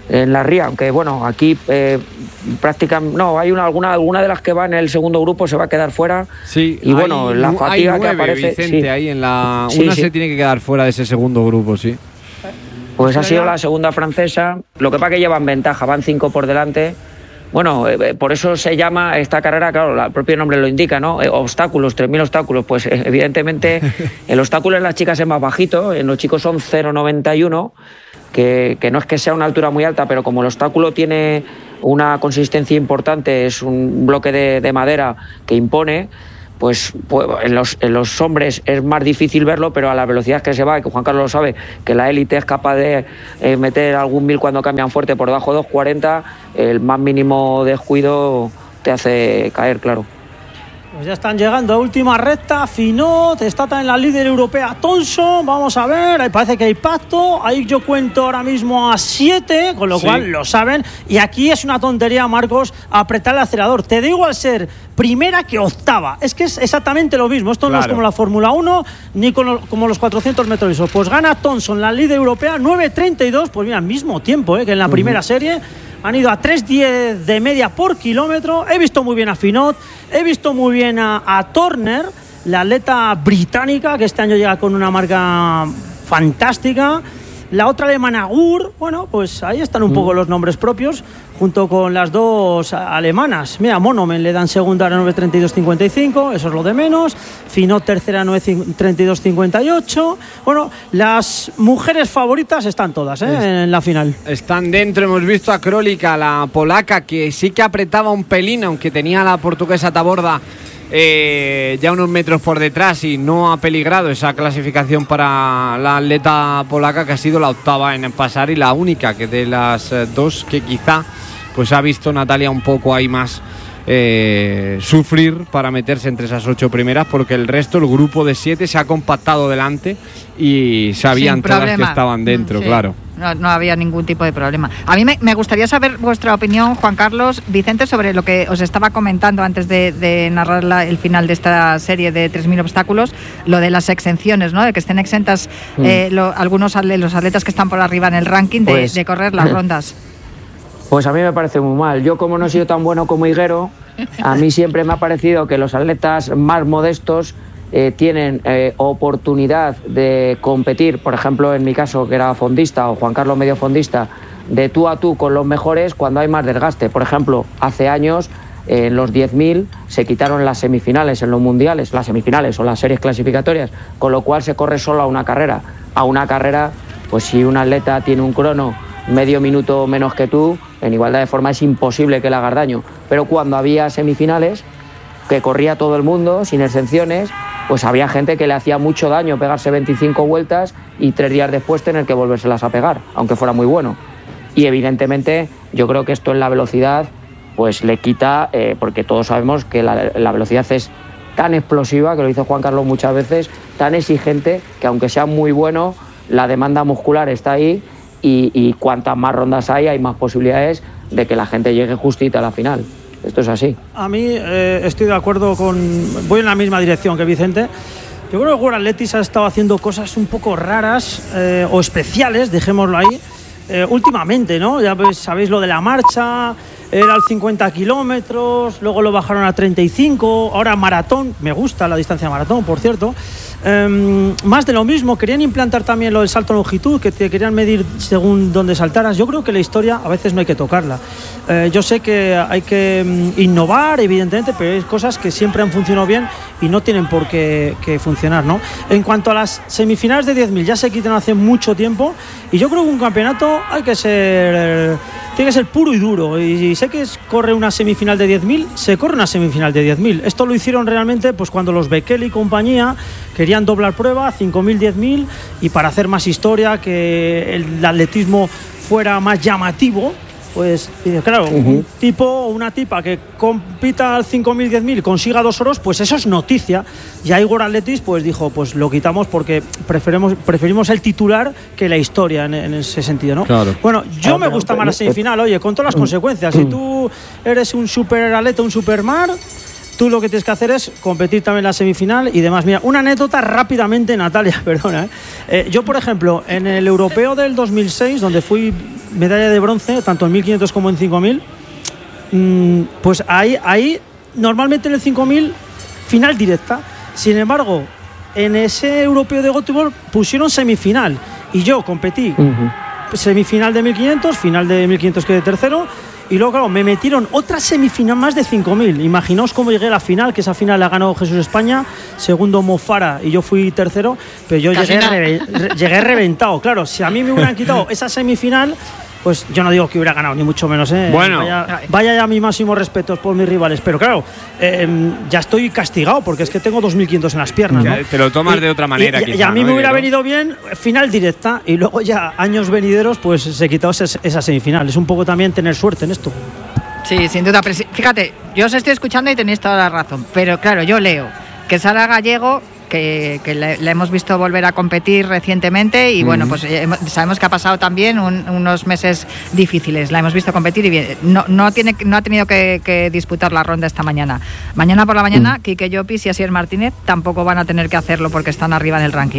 en la ría, aunque bueno, aquí eh, prácticamente no, hay una alguna alguna de las que va en el segundo grupo se va a quedar fuera. Sí, y bueno, hay, la fatiga hay nueve, que aparece, Vicente, sí. ahí en la Sí, una sí. se tiene que quedar fuera de ese segundo grupo, sí. Pues ha sido la segunda francesa, lo que pasa que llevan ventaja, van cinco por delante. Bueno, eh, por eso se llama esta carrera, claro, el propio nombre lo indica, ¿no? Eh, obstáculos, tres mil obstáculos. Pues eh, evidentemente el obstáculo en las chicas es más bajito, en los chicos son cero coma noventa y uno, que, que no es que sea una altura muy alta, pero como el obstáculo tiene una consistencia importante, es un bloque de, de madera que impone, pues, pues en, los, en los hombres es más difícil verlo, pero a la velocidad que se va, que Juan Carlos lo sabe, que la élite es capaz de eh, meter algún mil cuando cambian fuerte por debajo de dos cuarenta, el más mínimo descuido te hace caer, claro. Pues ya están llegando a última recta. Finot, está también la líder europea Thompson. Vamos a ver, ahí parece que hay pacto. Ahí yo cuento ahora mismo a siete, con lo Sí. cual lo saben. Y aquí es una tontería, Marcos, apretar el acelerador. Te digo al ser primera que octava. Es que es exactamente lo mismo. Esto no es Claro. como la Fórmula uno ni con lo- como los cuatrocientos metros lisos. Pues gana Thompson, la líder europea, nueve treinta y dos. Pues mira, mismo tiempo eh, que en la primera serie. Han ido a tres diez de media por kilómetro. He visto muy bien a Finot, he visto muy bien a, a Turner, la atleta británica, que este año llega con una marca fantástica. La otra alemana, Gur, bueno, pues ahí están un poco los nombres propios, junto con las dos alemanas. Mira, Monomen le dan segunda a nueve treinta y dos cincuenta y cinco, eso es lo de menos. Finot tercera a nueve treinta y dos cincuenta y ocho. Bueno, las mujeres favoritas están todas ¿eh? en la final. Están dentro, hemos visto a Królika, la polaca, que sí que apretaba un pelín, aunque tenía a la portuguesa Taborda eh, ya unos metros por detrás, y no ha peligrado esa clasificación para la atleta polaca, que ha sido la octava en pasar y la única que de las eh, dos que quizá pues ha visto Natalia un poco ahí más eh, sufrir para meterse entre esas ocho primeras, porque el resto, el grupo de siete, se ha compactado delante y sabían Sin todas que problema. estaban dentro, Sí. claro. No, no había ningún tipo de problema. A mí me, me gustaría saber vuestra opinión, Juan Carlos, Vicente, sobre lo que os estaba comentando antes de, de narrar la- el final de esta serie de tres mil obstáculos, lo de las exenciones, ¿no? De que estén exentas Mm. eh, lo- algunos atle- los atletas que están por arriba en el ranking de, Pues- de correr las rondas. Pues a mí me parece muy mal. Yo, como no he sido tan bueno como Higuero, a mí siempre me ha parecido que los atletas más modestos eh, tienen eh, oportunidad de competir, por ejemplo, en mi caso, que era fondista, o Juan Carlos medio fondista, de tú a tú con los mejores cuando hay más desgaste. Por ejemplo, hace años eh, en los diez mil se quitaron las semifinales en los mundiales, las semifinales o las series clasificatorias, con lo cual se corre solo a una carrera. A una carrera, pues si un atleta tiene un crono medio minuto menos que tú, en igualdad de forma es imposible que le hagas daño. Pero cuando había semifinales, que corría todo el mundo, sin exenciones, pues había gente que le hacía mucho daño pegarse veinticinco vueltas y tres días después tener que volvérselas a pegar, aunque fuera muy bueno. Y evidentemente yo creo que esto en la velocidad pues le quita, eh, porque todos sabemos que la, la velocidad es tan explosiva, que lo dice Juan Carlos muchas veces, tan exigente, que aunque sea muy bueno, la demanda muscular está ahí, y, y cuantas más rondas hay, hay más posibilidades de que la gente llegue justita a la final. Esto es así. A mí eh, estoy de acuerdo con... Voy en la misma dirección que Vicente. Yo creo que World Athletics ha estado haciendo cosas un poco raras eh, o especiales, dejémoslo ahí, eh, últimamente, ¿no? Ya pues, sabéis lo de la marcha, era al cincuenta kilómetros, luego lo bajaron a treinta y cinco, ahora maratón, me gusta la distancia maratón, por cierto. Eh, más de lo mismo, querían implantar también lo del salto a longitud, que te querían medir según dónde saltaras. Yo creo que la historia a veces no hay que tocarla. Eh, yo sé que hay que mm, innovar, evidentemente, pero hay cosas que siempre han funcionado bien y no tienen por qué, qué funcionar, ¿no? En cuanto a las semifinales de diez mil, ya se quitan hace mucho tiempo, y yo creo que un campeonato hay que ser... Eh, tiene que ser puro y duro, y, y sé que es, corre una semifinal de diez mil, se corre una semifinal de diez mil. Esto lo hicieron realmente pues cuando los Bekele y compañía querían doblar prueba, cinco mil, diez mil, y para hacer más historia, que el atletismo fuera más llamativo, pues claro, uh-huh. un tipo o una tipa que compita al cinco mil, diez mil, consiga dos oros, pues eso es noticia. Y ahí World Athletics pues dijo, pues lo quitamos porque preferimos, preferimos el titular que la historia en, en ese sentido, ¿no? Claro. Bueno, yo ah, me gusta más la semifinal, oye, con todas las consecuencias. Si tú eres un super atleta, un supermar, tú lo que tienes que hacer es competir también en la semifinal y demás. Mira, una anécdota rápidamente, Natalia, perdona. ¿eh? Eh, yo, por ejemplo, en el europeo del dos mil seis, donde fui medalla de bronce, tanto en mil quinientos como en cinco mil, mmm, pues ahí, ahí normalmente en el cinco mil final directa. Sin embargo, en ese europeo de Göteborg pusieron semifinal y yo competí uh-huh. semifinal de mil quinientos, final de mil quinientos quedé tercero y luego claro, me metieron otra semifinal más de cinco mil. Imaginaos cómo llegué a la final, que esa final la ganó Jesús España, segundo Mo Farah y yo fui tercero, pero yo llegué, re, re, llegué reventado. Claro, si a mí me hubieran quitado esa semifinal, pues yo no digo que hubiera ganado, ni mucho menos, ¿eh? Bueno. Vaya, vaya ya mis máximos respetos por mis rivales. Pero claro, eh, ya estoy castigado porque es que tengo dos mil quinientos en las piernas, ¿no? Te lo tomas y, de otra manera, y, quizá, y a mí ¿no? me hubiera ¿no? venido bien final directa y luego ya años venideros, pues se quitó esa, esa semifinal. Es un poco también tener suerte en esto. Sí, sin duda. Pero fíjate, yo os estoy escuchando y tenéis toda la razón. Pero claro, yo leo que Sara Gallego, que, que le, le hemos visto volver a competir recientemente y mm. bueno, pues eh, sabemos que ha pasado también un, unos meses difíciles, la hemos visto competir y bien, no, no, tiene, no ha tenido que, que disputar la ronda esta mañana. Mañana por la mañana, mm. Quique Llopis y Asier Martínez tampoco van a tener que hacerlo porque están arriba en el ranking.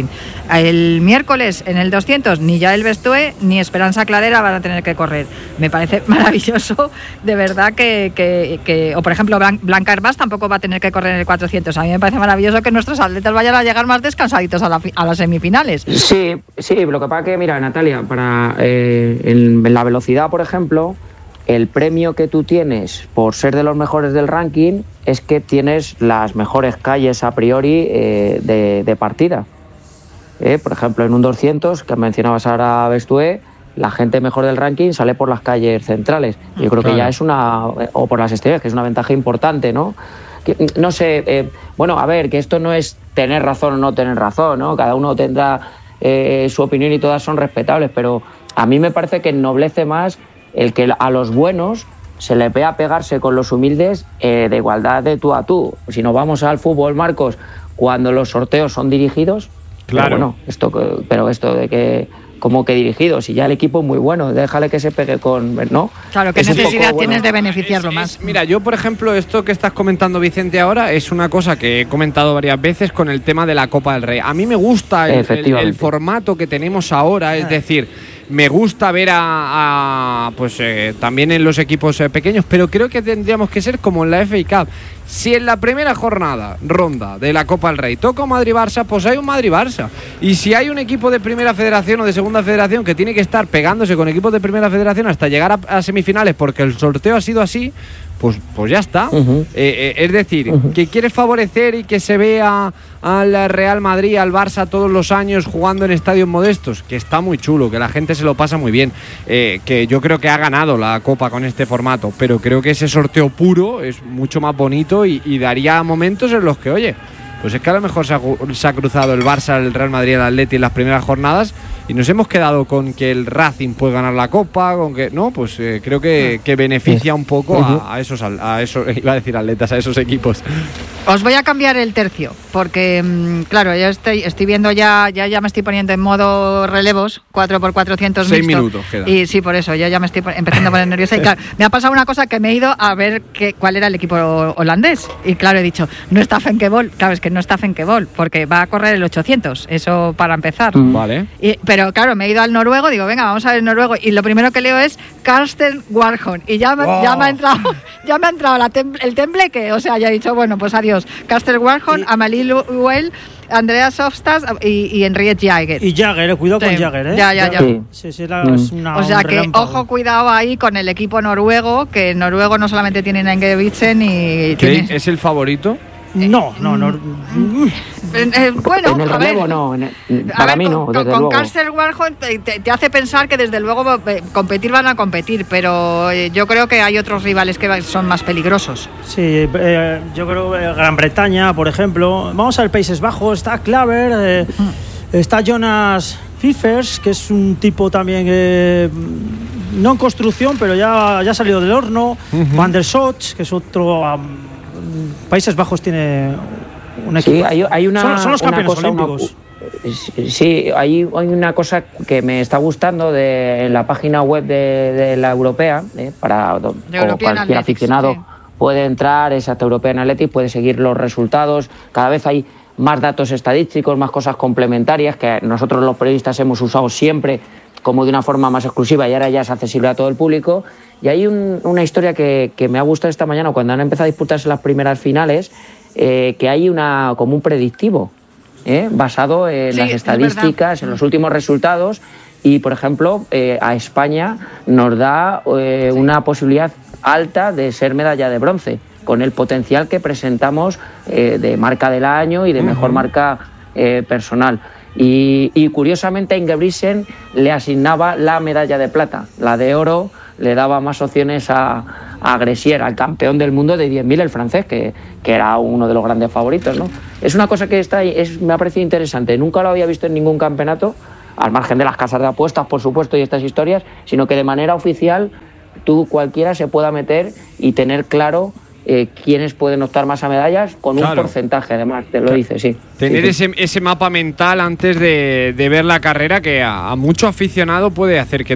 El miércoles en el doscientos ni Yael Bestué ni Esperanza Cladera van a tener que correr. Me parece maravilloso, de verdad que, que, que o por ejemplo Blanca Herbás tampoco va a tener que correr en el cuatrocientos. A mí me parece maravilloso que nuestros atletas vayan a llegar más descansaditos a, la, a las semifinales. Sí, sí, lo que pasa que, mira, Natalia, para eh, en, en la velocidad, por ejemplo, el premio que tú tienes por ser de los mejores del ranking es que tienes las mejores calles a priori eh, de, de partida. Eh, por ejemplo, en un doscientos, que mencionabas ahora Bestué, la gente mejor del ranking sale por las calles centrales. Yo creo claro. que ya es una, o por las exteriores, que es una ventaja importante, ¿no? No sé, eh, bueno, a ver, que esto no es tener razón o no tener razón, ¿no? Cada uno tendrá eh, su opinión y todas son respetables, pero a mí me parece que ennoblece más el que a los buenos se les vea pegarse con los humildes eh, de igualdad de tú a tú. Si nos vamos al fútbol, Marcos, cuando los sorteos son dirigidos, claro, pero bueno, esto, pero esto de que como que dirigido, si ya el equipo es muy bueno, déjale que se pegue con, ¿no? Claro, ¿qué necesidad bueno. tienes de beneficiarlo es, más? Es, mira, yo por ejemplo, esto que estás comentando, Vicente, ahora es una cosa que he comentado varias veces con el tema de la Copa del Rey. A mí me gusta el, el, el formato que tenemos ahora, es decir, me gusta ver a, a pues eh, también en los equipos eh, pequeños, pero creo que tendríamos que ser como en la F A Cup. Si en la primera jornada, ronda de la Copa del Rey, toca un Madrid-Barça, pues hay un Madrid-Barça. Y si hay un equipo de primera federación o de segunda federación que tiene que estar pegándose con equipos de primera federación hasta llegar a, a semifinales porque el sorteo ha sido así, pues, pues ya está. Uh-huh. eh, eh, es decir, uh-huh. que quieres favorecer y que se vea al Real Madrid, al Barça todos los años jugando en estadios modestos, que está muy chulo, que la gente se lo pasa muy bien, eh, que yo creo que ha ganado la Copa con este formato, pero creo que ese sorteo puro es mucho más bonito y, y daría momentos en los que, oye, pues es que a lo mejor se ha, se ha cruzado el Barça, el Real Madrid, el Atleti en las primeras jornadas y nos hemos quedado con que el Racing puede ganar la Copa, con que no, pues eh, creo que, que beneficia un poco a, a esos, a esos, iba a decir atletas, a esos equipos. Os voy a cambiar el tercio, porque claro, yo estoy, estoy viendo ya, ya, ya me estoy poniendo en modo relevos, cuatro por cuatrocientos Seis mixto, minutos queda. Y sí, por eso, yo ya me estoy empezando a poner nerviosa. Y claro, me ha pasado una cosa que me he ido a ver que, cuál era el equipo holandés. Y claro, he dicho, no está Fenkebol, claro, es que no está Fenkebol, porque va a correr el ochocientos, eso para empezar. Mm. Vale. Y, pero claro, me he ido al noruego, digo, venga, vamos a ver el noruego. Y lo primero que leo es Karsten Warholm. Y ya, wow. ya me ha entrado, ya me ha entrado la tem- el tembleque, o sea, ya he dicho, bueno, pues adiós. Karsten Warholm, Amalie Luel, Andrea Sofstas y, y Henriette Jager. Y Jager, eh, cuidado sí. con Jager, ¿eh? Ya, ya, ya. Sí, sí, sí la, mm. es una, o sea que, relámpago. ojo, cuidado ahí con el equipo noruego, que noruego no solamente tiene a Ingebrigtsen y... ¿Tiene... ¿Es el favorito? No, no, no. Eh, eh, bueno, en el a relevo ver, no, en el, para ver, mí no, con, desde con luego. Karsten Warholm te, te, te hace pensar que desde luego eh, competir van a competir, pero eh, yo creo que hay otros rivales que son más peligrosos. Sí, eh, yo creo que Gran Bretaña, por ejemplo. Vamos a ver Países Bajos, está Klaver, eh, mm. está Jonas Pfiffers, que es un tipo también eh, no en construcción, pero ya, ya ha salido del horno. Uh-huh. Van der Schotz, que es otro... Um, Países Bajos tiene... un equipo. Sí, hay, hay una, son, son los campeones cosa, olímpicos. Una, sí, hay, hay una cosa que me está gustando de en la página web de, de la europea, eh, para o cualquier Athletics, aficionado sí. puede entrar, esa European Athletics, puede seguir los resultados. Cada vez hay más datos estadísticos, más cosas complementarias que nosotros los periodistas hemos usado siempre como de una forma más exclusiva y ahora ya es accesible a todo el público. Y hay un, una historia que, que me ha gustado esta mañana cuando han empezado a disputarse las primeras finales, eh, que hay una como un predictivo, ¿eh? basado en sí, las estadísticas, en los últimos resultados. Y, por ejemplo, eh, a España nos da eh, sí. una posibilidad alta de ser medalla de bronce, con el potencial que presentamos eh, de marca del año y de uh-huh. mejor marca eh, personal. Y, y curiosamente a Ingebrigtsen le asignaba la medalla de plata. La de oro le daba más opciones a, a Gressier, al campeón del mundo de diez mil, el francés, que, que era uno de los grandes favoritos, ¿no? Es una cosa que está, es, me ha parecido interesante. Nunca lo había visto en ningún campeonato, al margen de las casas de apuestas, por supuesto, y estas historias, sino que de manera oficial tú cualquiera se pueda meter y tener claro Eh, quiénes pueden optar más a medallas con claro. un porcentaje, además, te lo dice, sí. Tener sí, sí. Ese, ese mapa mental antes de, de ver la carrera que a, a mucho aficionado puede hacer que